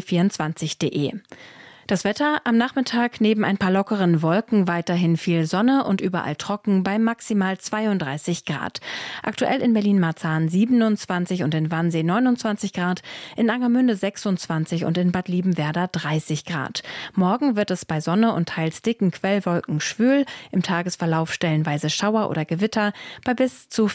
rbb24.de. Das Wetter am Nachmittag neben ein paar lockeren Wolken weiterhin viel Sonne und überall trocken bei maximal 32 Grad. Aktuell in Berlin-Marzahn 27 und in Wannsee 29 Grad, in Angermünde 26 und in Bad Liebenwerda 30 Grad. Morgen wird es bei Sonne und teils dicken Quellwolken schwül, im Tagesverlauf stellenweise Schauer oder Gewitter bei bis zu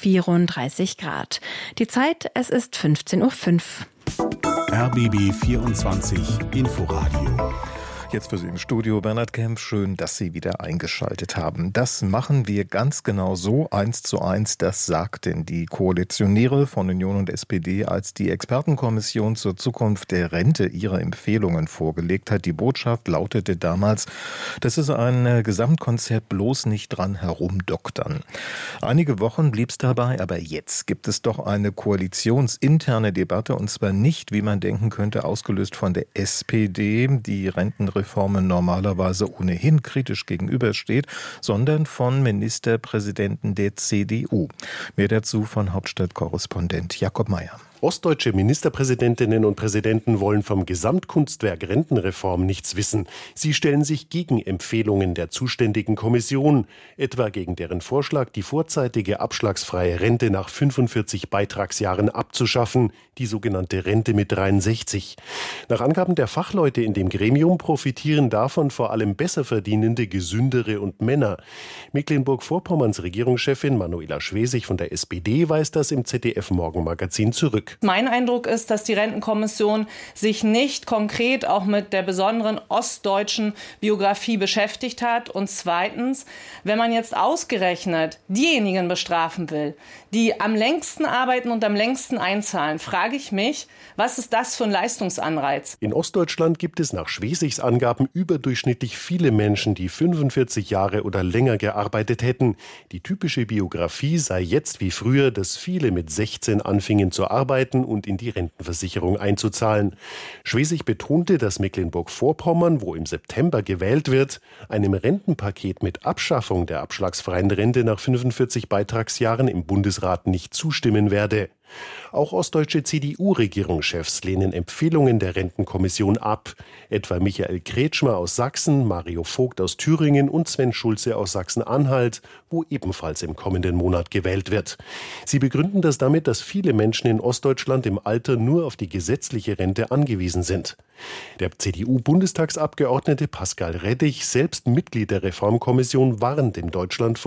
34 Grad. Die Zeit, es ist 15:05 Uhr. RBB 24 Inforadio. Jetzt für Sie im Studio Bernhard Kempf. Schön, dass Sie wieder eingeschaltet haben. Das machen wir ganz genau so 1:1. Das sagten die Koalitionäre von Union und SPD, als die Expertenkommission zur Zukunft der Rente ihre Empfehlungen vorgelegt hat. Die Botschaft lautete damals, das ist ein Gesamtkonzept, bloß nicht dran herumdoktern. Einige Wochen blieb es dabei, aber jetzt gibt es doch eine koalitionsinterne Debatte, und zwar nicht, wie man denken könnte, ausgelöst von der SPD, die Rentenreformen normalerweise ohnehin kritisch gegenübersteht, sondern von Ministerpräsidenten der CDU. Mehr dazu von Hauptstadtkorrespondent Jakob Mayer. Ostdeutsche Ministerpräsidentinnen und Präsidenten wollen vom Gesamtkunstwerk Rentenreform nichts wissen. Sie stellen sich gegen Empfehlungen der zuständigen Kommission, etwa gegen deren Vorschlag, die vorzeitige abschlagsfreie Rente nach 45 Beitragsjahren abzuschaffen, die sogenannte Rente mit 63. Nach Angaben der Fachleute in dem Gremium profitieren davon vor allem Besserverdienende, Gesündere und Männer. Mecklenburg-Vorpommerns Regierungschefin Manuela Schwesig von der SPD weist das im ZDF-Morgenmagazin zurück. Mein Eindruck ist, dass die Rentenkommission sich nicht konkret auch mit der besonderen ostdeutschen Biografie beschäftigt hat. Und zweitens, wenn man jetzt ausgerechnet diejenigen bestrafen will, die am längsten arbeiten und am längsten einzahlen, frage ich mich, was ist das für ein Leistungsanreiz? In Ostdeutschland gibt es nach Schwesigs Angaben überdurchschnittlich viele Menschen, die 45 Jahre oder länger gearbeitet hätten. Die typische Biografie sei jetzt wie früher, dass viele mit 16 anfingen zu arbeiten und in die Rentenversicherung einzuzahlen. Schwesig betonte, dass Mecklenburg-Vorpommern, wo im September gewählt wird, einem Rentenpaket mit Abschaffung der abschlagsfreien Rente nach 45 Beitragsjahren im Bundesrat nicht zustimmen werde. Auch ostdeutsche CDU-Regierungschefs lehnen Empfehlungen der Rentenkommission ab. Etwa Michael Kretschmer aus Sachsen, Mario Vogt aus Thüringen und Sven Schulze aus Sachsen-Anhalt, wo ebenfalls im kommenden Monat gewählt wird. Sie begründen das damit, dass viele Menschen in Ostdeutschland im Alter nur auf die gesetzliche Rente angewiesen sind. Der CDU-Bundestagsabgeordnete Pascal Reddich, selbst Mitglied der Reformkommission, warnt im Deutschlandfunk: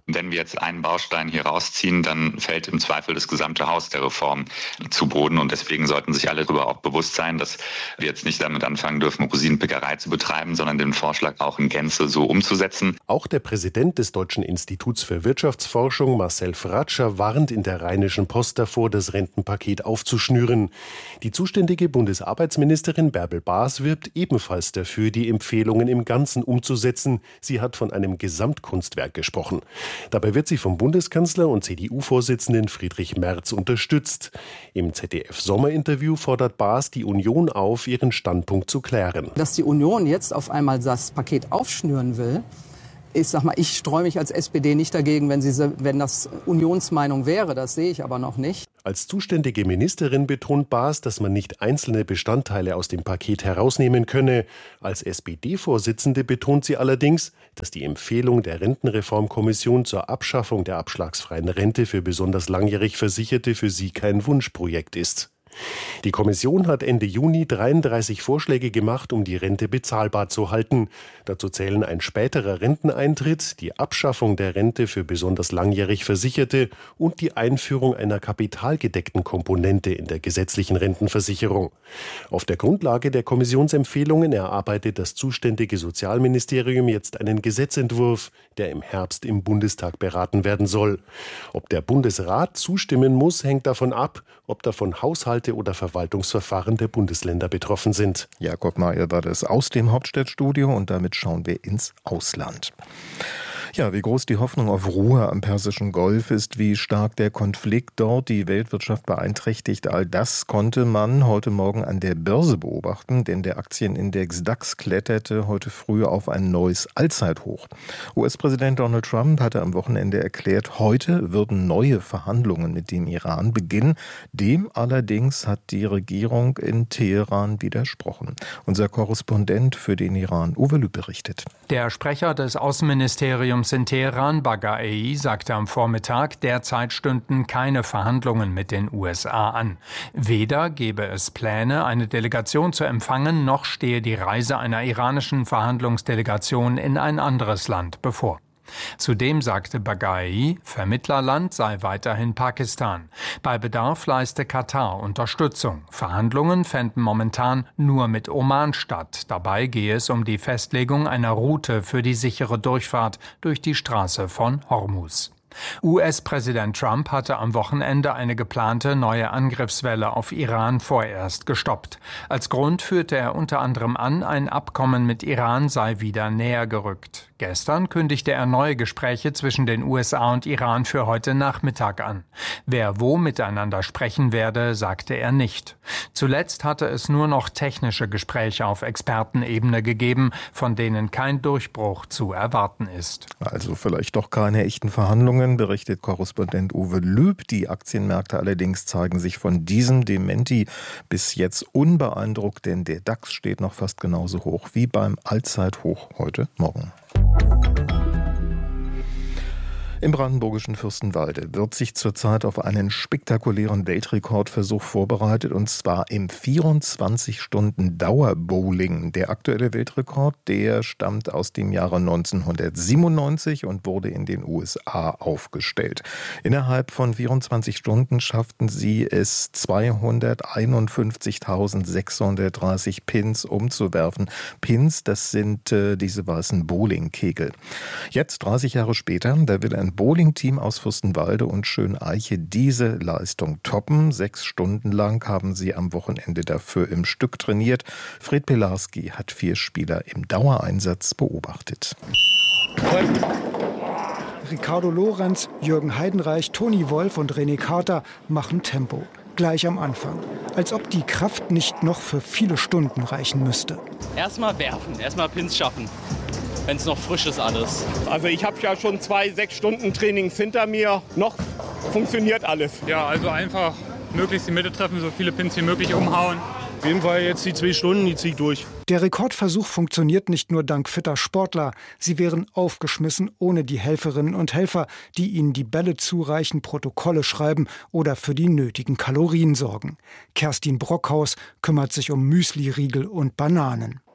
Wenn wir jetzt einen Baustein hier rausziehen, dann fällt im Zweifel das gesamte Haus der Reform zu Boden. Und deswegen sollten sich alle darüber auch bewusst sein, dass wir jetzt nicht damit anfangen dürfen, Rosinenpickerei zu betreiben, sondern den Vorschlag auch in Gänze so umzusetzen. Auch der Präsident des Deutschen Instituts für Wirtschaftsforschung, Marcel Fratscher, warnt in der Rheinischen Post davor, das Rentenpaket aufzuschnüren. Die zuständige Bundesarbeitsministerin Bärbel Baas wirbt ebenfalls dafür, die Empfehlungen im Ganzen umzusetzen. Sie hat von einem Gesamtkunstwerk gesprochen. Dabei wird sie vom Bundeskanzler und CDU-Vorsitzenden Friedrich Merz unterstützt. Im ZDF-Sommerinterview fordert Baas die Union auf, ihren Standpunkt zu klären. Dass die Union jetzt auf einmal das Paket aufschnüren will, ich streue mich als SPD nicht dagegen, wenn das Unionsmeinung wäre. Das sehe ich aber noch nicht. Als zuständige Ministerin betont Baas, dass man nicht einzelne Bestandteile aus dem Paket herausnehmen könne. Als SPD-Vorsitzende betont sie allerdings, dass die Empfehlung der Rentenreformkommission zur Abschaffung der abschlagsfreien Rente für besonders langjährig Versicherte für sie kein Wunschprojekt ist. Die Kommission hat Ende Juni 33 Vorschläge gemacht, um die Rente bezahlbar zu halten. Dazu zählen ein späterer Renteneintritt, die Abschaffung der Rente für besonders langjährig Versicherte und die Einführung einer kapitalgedeckten Komponente in der gesetzlichen Rentenversicherung. Auf der Grundlage der Kommissionsempfehlungen erarbeitet das zuständige Sozialministerium jetzt einen Gesetzentwurf, der im Herbst im Bundestag beraten werden soll. Ob der Bundesrat zustimmen muss, hängt davon ab, ob davon Haushalte oder Verwaltungsverfahren der Bundesländer betroffen sind. Jakob Mayer war das aus dem Hauptstadtstudio und damit schauen wir ins Ausland. Ja, wie groß die Hoffnung auf Ruhe am Persischen Golf ist, wie stark der Konflikt dort die Weltwirtschaft beeinträchtigt, all das konnte man heute Morgen an der Börse beobachten, denn der Aktienindex DAX kletterte heute früh auf ein neues Allzeithoch. US-Präsident Donald Trump hatte am Wochenende erklärt, heute würden neue Verhandlungen mit dem Iran beginnen. Dem allerdings hat die Regierung in Teheran widersprochen. Unser Korrespondent für den Iran, Uwe Lüb, berichtet. Der Sprecher des Außenministeriums in Teheran, Baghai, sagte am Vormittag, derzeit stünden keine Verhandlungen mit den USA an. Weder gebe es Pläne, eine Delegation zu empfangen, noch stehe die Reise einer iranischen Verhandlungsdelegation in ein anderes Land bevor. Zudem sagte Baghai, Vermittlerland sei weiterhin Pakistan. Bei Bedarf leiste Katar Unterstützung. Verhandlungen fänden momentan nur mit Oman statt. Dabei gehe es um die Festlegung einer Route für die sichere Durchfahrt durch die Straße von Hormuz. US-Präsident Trump hatte am Wochenende eine geplante neue Angriffswelle auf Iran vorerst gestoppt. Als Grund führte er unter anderem an, ein Abkommen mit Iran sei wieder näher gerückt. Gestern kündigte er neue Gespräche zwischen den USA und Iran für heute Nachmittag an. Wer wo miteinander sprechen werde, sagte er nicht. Zuletzt hatte es nur noch technische Gespräche auf Expertenebene gegeben, von denen kein Durchbruch zu erwarten ist. Also vielleicht doch keine echten Verhandlungen, berichtet Korrespondent Uwe Lüb. Die Aktienmärkte allerdings zeigen sich von diesem Dementi bis jetzt unbeeindruckt, denn der DAX steht noch fast genauso hoch wie beim Allzeithoch heute Morgen. Im brandenburgischen Fürstenwalde wird sich zurzeit auf einen spektakulären Weltrekordversuch vorbereitet, und zwar im 24-Stunden-Dauerbowling. Der aktuelle Weltrekord, der stammt aus dem Jahre 1997 und wurde in den USA aufgestellt. Innerhalb von 24 Stunden schafften sie es, 251.630 Pins umzuwerfen. Pins, das sind diese weißen Bowlingkegel. Jetzt, 30 Jahre später, da will ein Bowling-Team aus Fürstenwalde und Schöneiche diese Leistung toppen. 6 Stunden lang haben sie am Wochenende dafür im Stück trainiert. Fred Pelarski hat 4 Spieler im Dauereinsatz beobachtet. Ricardo Lorenz, Jürgen Heidenreich, Toni Wolf und René Carter machen Tempo. Gleich am Anfang. Als ob die Kraft nicht noch für viele Stunden reichen müsste. Erstmal werfen, erstmal Pins schaffen. Wenn es noch frisch ist alles. Also ich habe ja schon 2 6-Stunden-Trainings hinter mir. Noch funktioniert alles. Ja, also einfach möglichst die Mitte treffen, so viele Pins wie möglich umhauen. Auf jeden Fall jetzt die 2 Stunden, die ziehe ich durch. Der Rekordversuch funktioniert nicht nur dank fitter Sportler. Sie wären aufgeschmissen ohne die Helferinnen und Helfer, die ihnen die Bälle zureichen, Protokolle schreiben oder für die nötigen Kalorien sorgen. Kerstin Brockhaus kümmert sich um Müsli-Riegel und Bananen.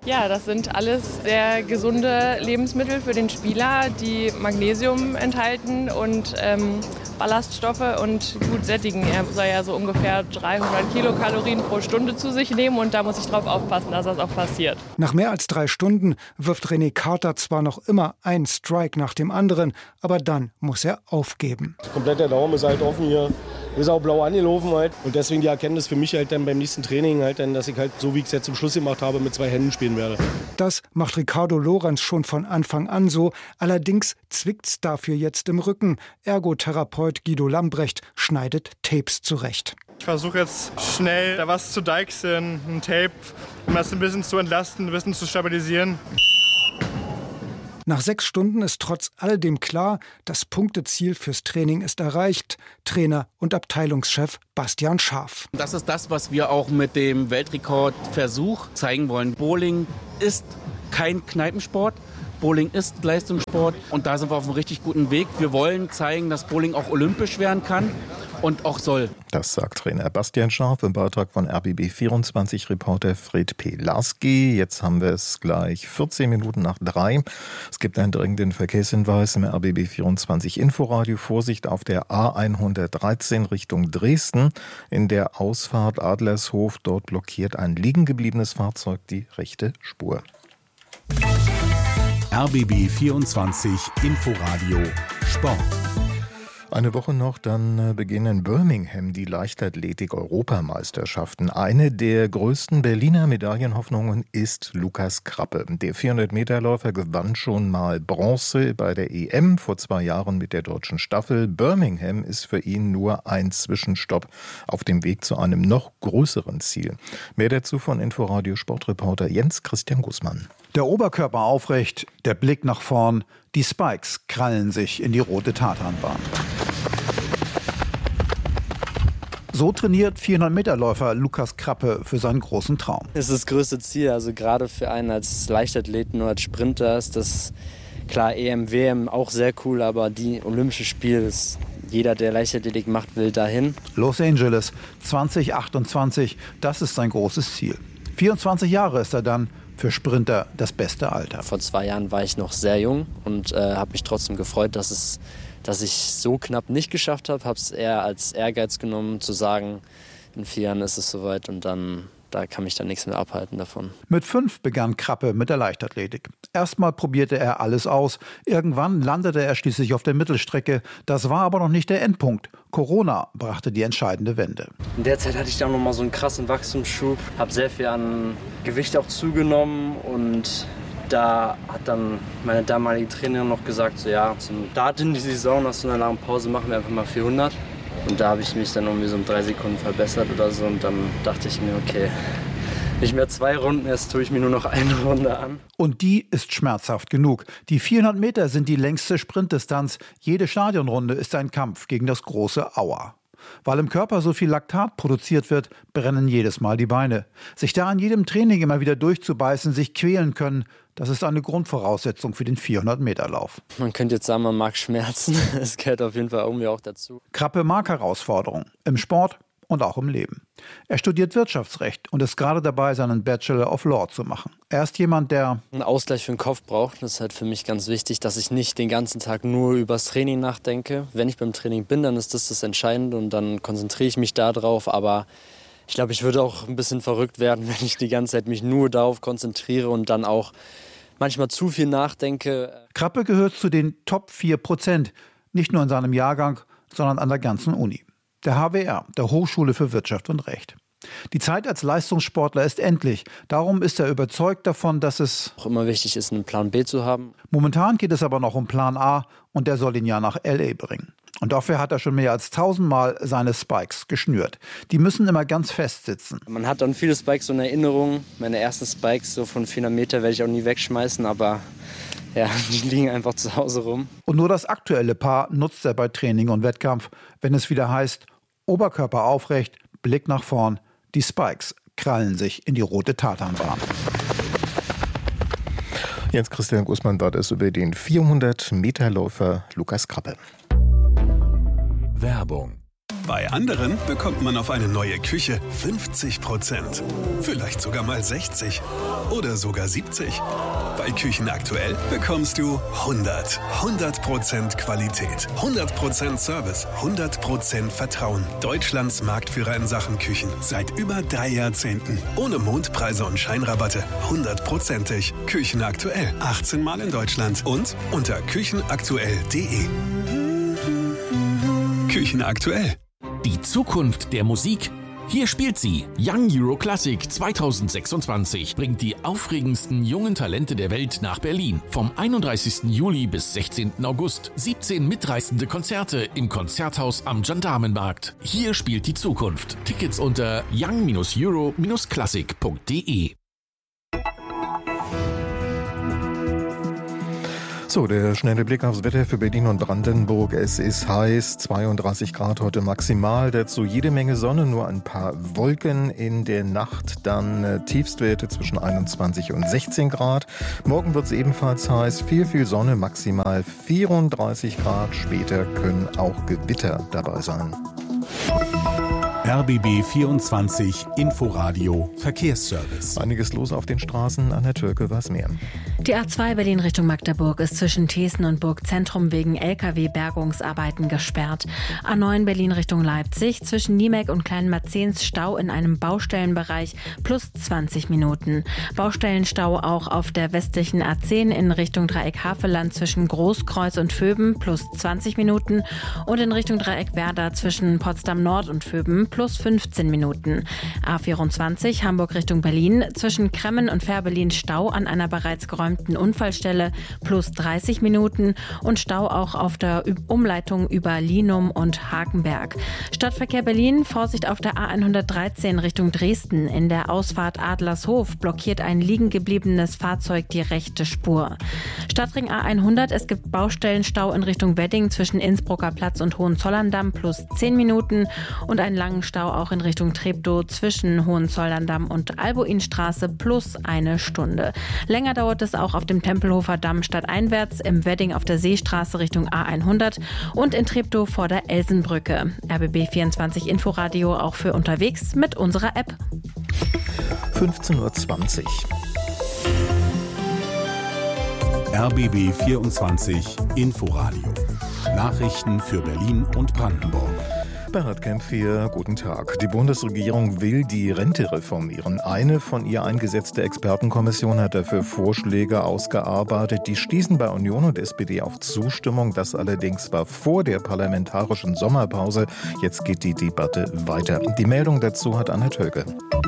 Ja, das sind alles sehr gesunde Lebensmittel für den Spieler, die Magnesium enthalten und Ballaststoffe und gut sättigen. Er soll ja so ungefähr 300 Kilokalorien pro Stunde zu sich nehmen und da muss ich drauf aufpassen, dass das auch passiert. Nach mehr als 3 Stunden wirft René Carter zwar noch immer einen Strike nach dem anderen, aber dann muss er aufgeben. Komplett der Daumen ist halt offen hier. Ist auch blau angelaufen halt. Und deswegen die Erkenntnis für mich halt dann beim nächsten Training halt dann, dass ich halt so wie ich es jetzt zum Schluss gemacht habe, mit 2 Händen spielen werde. Das macht Ricardo Lorenz schon von Anfang an so. Allerdings zwickt's dafür jetzt im Rücken. Ergotherapeut Guido Lambrecht schneidet Tapes zurecht. Ich versuche jetzt schnell da was zu deichseln, ein Tape, um das ein bisschen zu entlasten, ein bisschen zu stabilisieren. Nach 6 Stunden ist trotz alledem klar, das Punkteziel fürs Training ist erreicht. Trainer und Abteilungschef Bastian Scharf. Das ist das, was wir auch mit dem Weltrekordversuch zeigen wollen. Bowling ist kein Kneipensport. Bowling ist Leistungssport und da sind wir auf einem richtig guten Weg. Wir wollen zeigen, dass Bowling auch olympisch werden kann und auch soll. Das sagt Trainer Bastian Scharf im Beitrag von RBB24-Reporter Fred P. Lasky. Jetzt haben wir es gleich 14 Minuten nach 3. Es gibt einen dringenden Verkehrshinweis im RBB24 Inforadio. Vorsicht auf der A113 Richtung Dresden. In der Ausfahrt Adlershof, dort blockiert ein liegen gebliebenes Fahrzeug die rechte Spur. RBB 24 Inforadio Sport. Eine Woche noch, dann beginnen in Birmingham die Leichtathletik-Europameisterschaften. Eine der größten Berliner Medaillenhoffnungen ist Lukas Krappe. Der 400-Meter-Läufer gewann schon mal Bronze bei der EM vor 2 Jahren mit der deutschen Staffel. Birmingham ist für ihn nur ein Zwischenstopp auf dem Weg zu einem noch größeren Ziel. Mehr dazu von Inforadio Sportreporter Jens Christian Gußmann. Der Oberkörper aufrecht, der Blick nach vorn, die Spikes krallen sich in die rote Tatanbahn. So trainiert 400-Meter-Läufer Lukas Krappe für seinen großen Traum. Das ist das größte Ziel, also gerade für einen als Leichtathleten oder als Sprinter ist das klar EM, WM auch sehr cool, aber die Olympische Spiele ist jeder, der Leichtathletik macht, will dahin. Los Angeles 2028, das ist sein großes Ziel. 24 Jahre ist er dann. Für Sprinter das beste Alter. Vor 2 Jahren war ich noch sehr jung und habe mich trotzdem gefreut, dass ich so knapp nicht geschafft habe. Habe es eher als Ehrgeiz genommen, zu sagen, in 4 Jahren ist es soweit und dann da kann mich dann nichts mehr abhalten davon. Mit 5 begann Krappe mit der Leichtathletik. Erstmal probierte er alles aus. Irgendwann landete er schließlich auf der Mittelstrecke. Das war aber noch nicht der Endpunkt. Corona brachte die entscheidende Wende. In der Zeit hatte ich dann noch mal so einen krassen Wachstumsschub. Habe sehr viel an Gewicht auch zugenommen und da hat dann meine damalige Trainerin noch gesagt, so ja, zum Start in die Saison, nach so einer langen Pause machen wir einfach mal 400. Und da habe ich mich dann irgendwie so um 3 Sekunden verbessert oder so und dann dachte ich mir, okay, nicht mehr 2 Runden, jetzt tue ich mir nur noch 1 Runde an. Und die ist schmerzhaft genug. Die 400 Meter sind die längste Sprintdistanz. Jede Stadionrunde ist ein Kampf gegen das große Aua. Weil im Körper so viel Laktat produziert wird, brennen jedes Mal die Beine. Sich da an jedem Training immer wieder durchzubeißen, sich quälen können, das ist eine Grundvoraussetzung für den 400-Meter-Lauf. Man könnte jetzt sagen, man mag Schmerzen. Es gehört auf jeden Fall irgendwie auch dazu. Krappe mag Herausforderungen im Sport und auch im Leben. Er studiert Wirtschaftsrecht und ist gerade dabei, seinen Bachelor of Law zu machen. Er ist jemand, der einen Ausgleich für den Kopf braucht. Das ist halt für mich ganz wichtig, dass ich nicht den ganzen Tag nur übers Training nachdenke. Wenn ich beim Training bin, dann ist das Entscheidende und dann konzentriere ich mich da drauf. Aber ich glaube, ich würde auch ein bisschen verrückt werden, wenn ich die ganze Zeit mich nur darauf konzentriere und dann auch manchmal zu viel nachdenke. Krappe gehört zu den Top 4%, nicht nur in seinem Jahrgang, sondern an der ganzen Uni. Der HWR, der Hochschule für Wirtschaft und Recht. Die Zeit als Leistungssportler ist endlich. Darum ist er überzeugt davon, dass es auch immer wichtig ist, einen Plan B zu haben. Momentan geht es aber noch um Plan A und der soll ihn ja nach L.A. bringen. Und dafür hat er schon mehr als 1000 Mal seine Spikes geschnürt. Die müssen immer ganz fest sitzen. Man hat dann viele Spikes so in Erinnerung. Meine ersten Spikes so von 400 Meter werde ich auch nie wegschmeißen, aber ja, die liegen einfach zu Hause rum. Und nur das aktuelle Paar nutzt er bei Training und Wettkampf, wenn es wieder heißt, Oberkörper aufrecht, Blick nach vorn, die Spikes krallen sich in die rote Tatanbahn. Jens Christian Gußmann war das über den 400-Meter-Läufer Lukas Krappe. Werbung. Bei anderen bekommt man auf eine neue Küche 50%. Vielleicht sogar mal 60% oder sogar 70%. Bei Küchen aktuell bekommst du 100% Qualität, 100% Service, 100% Vertrauen. Deutschlands Marktführer in Sachen Küchen seit über 3 Jahrzehnten. Ohne Mondpreise und Scheinrabatte. 100%ig. Küchen aktuell. 18 Mal in Deutschland und unter küchenaktuell.de. Küchen aktuell. Die Zukunft der Musik. Hier spielt sie. Young Euro Classic 2026 bringt die aufregendsten jungen Talente der Welt nach Berlin. Vom 31. Juli bis 16. August. 17 mitreißende Konzerte im Konzerthaus am Gendarmenmarkt. Hier spielt die Zukunft. Tickets unter young-euro-classic.de. So, der schnelle Blick aufs Wetter für Berlin und Brandenburg. Es ist heiß, 32 Grad heute maximal, dazu jede Menge Sonne, nur ein paar Wolken in der Nacht, dann Tiefstwerte zwischen 21 und 16 Grad. Morgen wird es ebenfalls heiß, viel Sonne, maximal 34 Grad, später können auch Gewitter dabei sein. RBB 24 Inforadio Verkehrsservice. Einiges los auf den Straßen. An der Türke was mehr. Die A2 Berlin Richtung Magdeburg ist zwischen Thesen und Burgzentrum wegen Lkw-Bergungsarbeiten gesperrt. A9 Berlin Richtung Leipzig zwischen Niemek und Kleinmerzens Stau in einem Baustellenbereich plus 20 Minuten. Baustellenstau auch auf der westlichen A10 in Richtung Dreieck Havelland zwischen Großkreuz und Vöben plus 20 Minuten und in Richtung Dreieck Werder zwischen Potsdam Nord und Vöben plus 15 Minuten. A24 Hamburg Richtung Berlin zwischen Kremmen und Fährberlin Stau an einer bereits geräumten Unfallstelle plus 30 Minuten und Stau auch auf der Umleitung über Linum und Hakenberg. Stadtverkehr Berlin, Vorsicht auf der A113 Richtung Dresden. In der Ausfahrt Adlershof blockiert ein liegen gebliebenes Fahrzeug die rechte Spur. Stadtring A100, es gibt Baustellenstau in Richtung Wedding zwischen Innsbrucker Platz und Hohenzollern-Damm plus 10 Minuten und einen langen Stau auch in Richtung Treptow zwischen Hohenzollern-Damm und Albuinstraße plus 1 Stunde. Länger dauert es auch auf dem Tempelhofer Damm stadteinwärts, im Wedding auf der Seestraße Richtung A100 und in Treptow vor der Elsenbrücke. RBB 24 Inforadio auch für unterwegs mit unserer App. 15:20 Uhr. RBB 24 Inforadio. Nachrichten für Berlin und Brandenburg. Bernhard Kempf hier, guten Tag. Die Bundesregierung will die Rente reformieren. Eine von ihr eingesetzte Expertenkommission hat dafür Vorschläge ausgearbeitet. Die stießen bei Union und SPD auf Zustimmung. Das allerdings war vor der parlamentarischen Sommerpause. Jetzt geht die Debatte weiter. Die Meldung dazu hat Anna Tölke.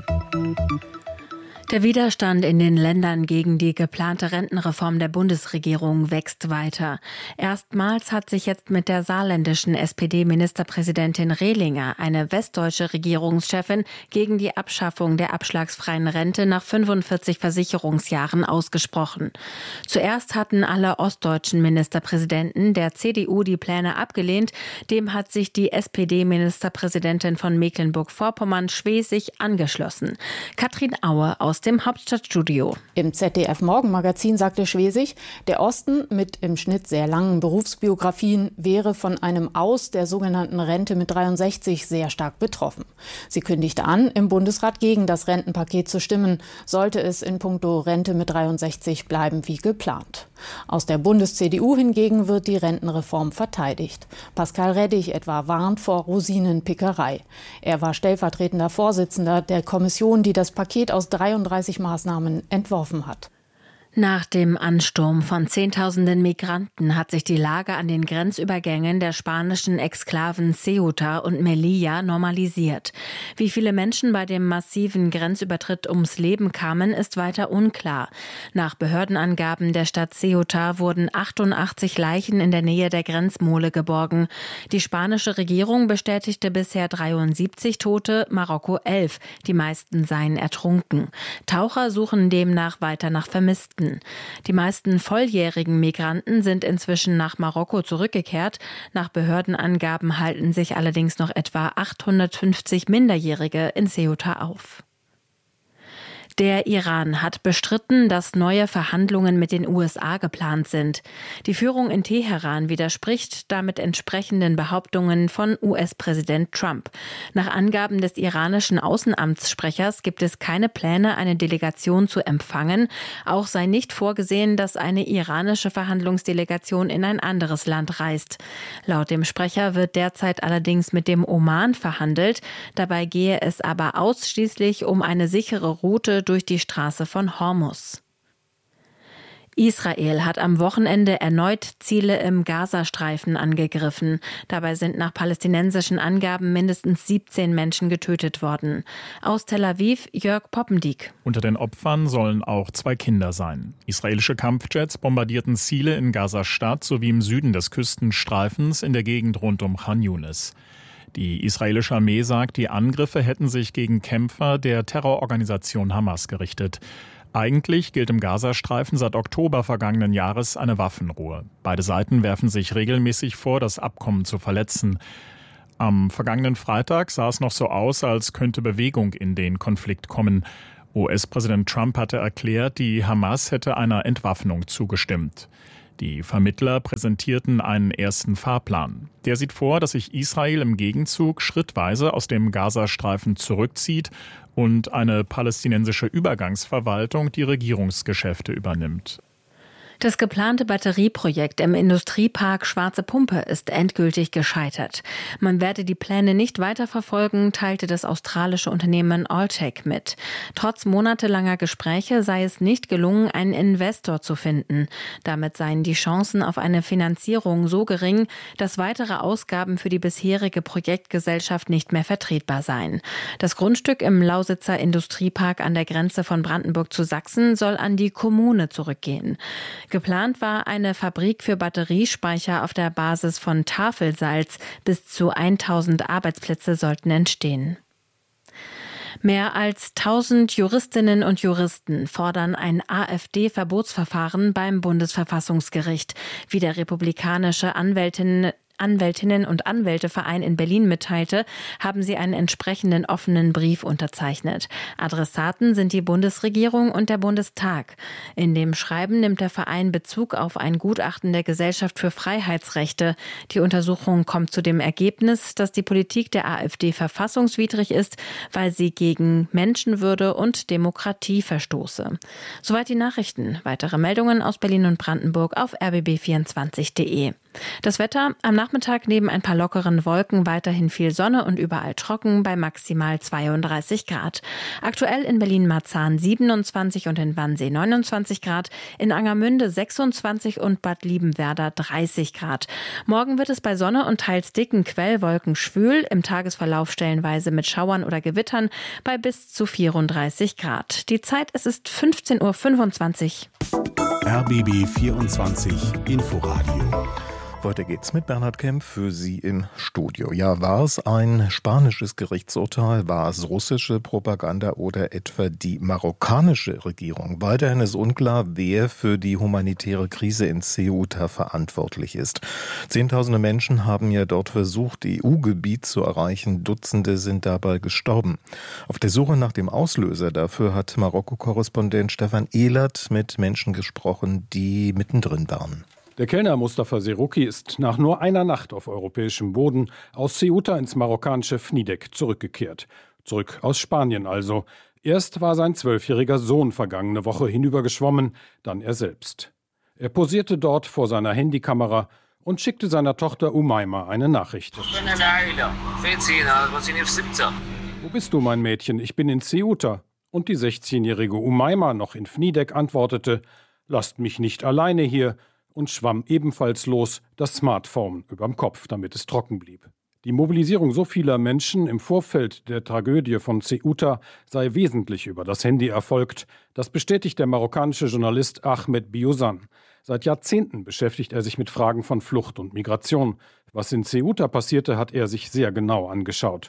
Der Widerstand in den Ländern gegen die geplante Rentenreform der Bundesregierung wächst weiter. Erstmals hat sich jetzt mit der saarländischen SPD-Ministerpräsidentin Rehlinger eine westdeutsche Regierungschefin gegen die Abschaffung der abschlagsfreien Rente nach 45 Versicherungsjahren ausgesprochen. Zuerst hatten alle ostdeutschen Ministerpräsidenten der CDU die Pläne abgelehnt. Dem hat sich die SPD-Ministerpräsidentin von Mecklenburg-Vorpommern Schwesig angeschlossen. Katrin Aue aus dem Hauptstadtstudio. Im ZDF-Morgenmagazin sagte Schwesig, der Osten mit im Schnitt sehr langen Berufsbiografien wäre von einem Aus der sogenannten Rente mit 63 sehr stark betroffen. Sie kündigte an, im Bundesrat gegen das Rentenpaket zu stimmen, sollte es in puncto Rente mit 63 bleiben wie geplant. Aus der Bundes-CDU hingegen wird die Rentenreform verteidigt. Pascal Reddich etwa warnt vor Rosinenpickerei. Er war stellvertretender Vorsitzender der Kommission, die das Paket aus 33 Maßnahmen entworfen hat. Nach dem Ansturm von Zehntausenden Migranten hat sich die Lage an den Grenzübergängen der spanischen Exklaven Ceuta und Melilla normalisiert. Wie viele Menschen bei dem massiven Grenzübertritt ums Leben kamen, ist weiter unklar. Nach Behördenangaben der Stadt Ceuta wurden 88 Leichen in der Nähe der Grenzmole geborgen. Die spanische Regierung bestätigte bisher 73 Tote, Marokko 11. Die meisten seien ertrunken. Taucher suchen demnach weiter nach Vermissten. Die meisten volljährigen Migranten sind inzwischen nach Marokko zurückgekehrt. Nach Behördenangaben halten sich allerdings noch etwa 850 Minderjährige in Ceuta auf. Der Iran hat bestritten, dass neue Verhandlungen mit den USA geplant sind. Die Führung in Teheran widerspricht damit entsprechenden Behauptungen von US-Präsident Trump. Nach Angaben des iranischen Außenamtssprechers gibt es keine Pläne, eine Delegation zu empfangen. Auch sei nicht vorgesehen, dass eine iranische Verhandlungsdelegation in ein anderes Land reist. Laut dem Sprecher wird derzeit allerdings mit dem Oman verhandelt. Dabei gehe es aber ausschließlich um eine sichere Route durch die Straße von Hormuz. Israel hat am Wochenende erneut Ziele im Gazastreifen angegriffen. Dabei sind nach palästinensischen Angaben mindestens 17 Menschen getötet worden. Aus Tel Aviv Jörg Poppendiek. Unter den Opfern sollen auch 2 Kinder sein. Israelische Kampfjets bombardierten Ziele in Gaza-Stadt sowie im Süden des Küstenstreifens in der Gegend rund um Khan Yunis. Die israelische Armee sagt, die Angriffe hätten sich gegen Kämpfer der Terrororganisation Hamas gerichtet. Eigentlich gilt im Gazastreifen seit Oktober vergangenen Jahres eine Waffenruhe. Beide Seiten werfen sich regelmäßig vor, das Abkommen zu verletzen. Am vergangenen Freitag sah es noch so aus, als könnte Bewegung in den Konflikt kommen. US-Präsident Trump hatte erklärt, die Hamas hätte einer Entwaffnung zugestimmt. Die Vermittler präsentierten einen ersten Fahrplan. Der sieht vor, dass sich Israel im Gegenzug schrittweise aus dem Gazastreifen zurückzieht und eine palästinensische Übergangsverwaltung die Regierungsgeschäfte übernimmt. Das geplante Batterieprojekt im Industriepark Schwarze Pumpe ist endgültig gescheitert. Man werde die Pläne nicht weiterverfolgen, teilte das australische Unternehmen Alltech mit. Trotz monatelanger Gespräche sei es nicht gelungen, einen Investor zu finden. Damit seien die Chancen auf eine Finanzierung so gering, dass weitere Ausgaben für die bisherige Projektgesellschaft nicht mehr vertretbar seien. Das Grundstück im Lausitzer Industriepark an der Grenze von Brandenburg zu Sachsen soll an die Kommune zurückgehen. Geplant war eine Fabrik für Batteriespeicher auf der Basis von Tafelsalz. Bis zu 1000 Arbeitsplätze sollten entstehen. Mehr als 1000 Juristinnen und Juristen fordern ein AfD-Verbotsverfahren beim Bundesverfassungsgericht, wie der republikanische Anwältinnen und Anwälteverein in Berlin mitteilte, haben sie einen entsprechenden offenen Brief unterzeichnet. Adressaten sind die Bundesregierung und der Bundestag. In dem Schreiben nimmt der Verein Bezug auf ein Gutachten der Gesellschaft für Freiheitsrechte. Die Untersuchung kommt zu dem Ergebnis, dass die Politik der AfD verfassungswidrig ist, weil sie gegen Menschenwürde und Demokratie verstoße. Soweit die Nachrichten. Weitere Meldungen aus Berlin und Brandenburg auf rbb24.de. Das Wetter am Nachmittag neben ein paar lockeren Wolken weiterhin viel Sonne und überall trocken bei maximal 32 Grad. Aktuell in Berlin-Marzahn 27 und in Wannsee 29 Grad, in Angermünde 26 und Bad Liebenwerda 30 Grad. Morgen wird es bei Sonne und teils dicken Quellwolken schwül, im Tagesverlauf stellenweise mit Schauern oder Gewittern bei bis zu 34 Grad. Die Zeit, es ist 15.25 Uhr. RBB 24 Inforadio. Weiter geht's mit Bernhard Kempf für Sie im Studio. Ja, war es ein spanisches Gerichtsurteil, war es russische Propaganda oder etwa die marokkanische Regierung? Weiterhin ist unklar, wer für die humanitäre Krise in Ceuta verantwortlich ist. Zehntausende Menschen haben ja dort versucht, EU-Gebiet zu erreichen. Dutzende sind dabei gestorben. Auf der Suche nach dem Auslöser dafür hat Marokko-Korrespondent Stefan Ehlert mit Menschen gesprochen, die mittendrin waren. Der Kellner Mustafa Seruki ist nach nur einer Nacht auf europäischem Boden aus Ceuta ins marokkanische Fnidek zurückgekehrt. Zurück aus Spanien also. Erst war sein 12-jähriger Sohn vergangene Woche hinübergeschwommen, dann er selbst. Er posierte dort vor seiner Handykamera und schickte seiner Tochter Umayma eine Nachricht. Wo bist du, mein Mädchen? Ich bin in Ceuta. Und die 16-jährige Umayma, noch in Fnidek, antwortete, lasst mich nicht alleine hier, und schwamm ebenfalls los, das Smartphone überm Kopf, damit es trocken blieb. Die Mobilisierung so vieler Menschen im Vorfeld der Tragödie von Ceuta sei wesentlich über das Handy erfolgt. Das bestätigt der marokkanische Journalist Ahmed Biozan. Seit Jahrzehnten beschäftigt er sich mit Fragen von Flucht und Migration. Was in Ceuta passierte, hat er sich sehr genau angeschaut.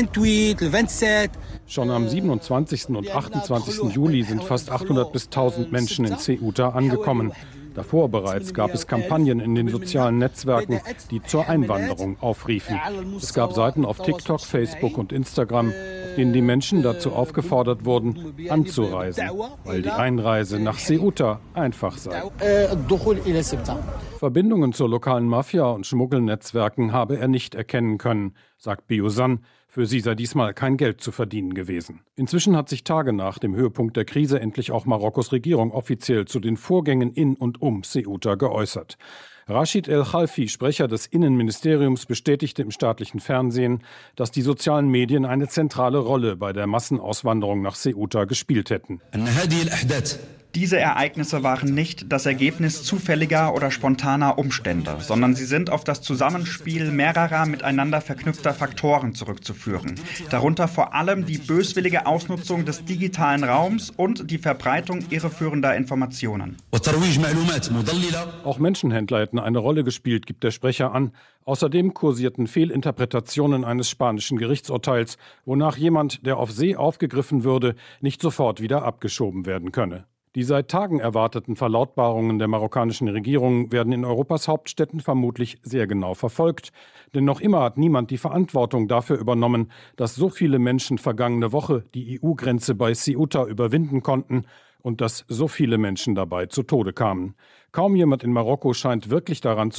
Schon am 27. und 28. Juli sind fast 800 bis 1000 Menschen in Ceuta angekommen. Davor bereits gab es Kampagnen in den sozialen Netzwerken, die zur Einwanderung aufriefen. Es gab Seiten auf TikTok, Facebook und Instagram, auf denen die Menschen dazu aufgefordert wurden, anzureisen, weil die Einreise nach Ceuta einfach sei. Verbindungen zur lokalen Mafia und Schmuggelnetzwerken habe er nicht erkennen können, sagt Biozan. Für sie sei diesmal kein Geld zu verdienen gewesen. Inzwischen hat sich Tage nach dem Höhepunkt der Krise endlich auch Marokkos Regierung offiziell zu den Vorgängen in und um Ceuta geäußert. Rashid El-Khalfi, Sprecher des Innenministeriums, bestätigte im staatlichen Fernsehen, dass die sozialen Medien eine zentrale Rolle bei der Massenauswanderung nach Ceuta gespielt hätten. Diese Ereignisse waren nicht das Ergebnis zufälliger oder spontaner Umstände, sondern sie sind auf das Zusammenspiel mehrerer miteinander verknüpfter Faktoren zurückzuführen. Darunter vor allem die böswillige Ausnutzung des digitalen Raums und die Verbreitung irreführender Informationen. Auch Menschenhändler hätten eine Rolle gespielt, gibt der Sprecher an. Außerdem kursierten Fehlinterpretationen eines spanischen Gerichtsurteils, wonach jemand, der auf See aufgegriffen würde, nicht sofort wieder abgeschoben werden könne. Die seit Tagen erwarteten Verlautbarungen der marokkanischen Regierung werden in Europas Hauptstädten vermutlich sehr genau verfolgt. Denn noch immer hat niemand die Verantwortung dafür übernommen, dass so viele Menschen vergangene Woche die EU-Grenze bei Ceuta überwinden konnten und dass so viele Menschen dabei zu Tode kamen. Kaum jemand in Marokko scheint wirklich daran zu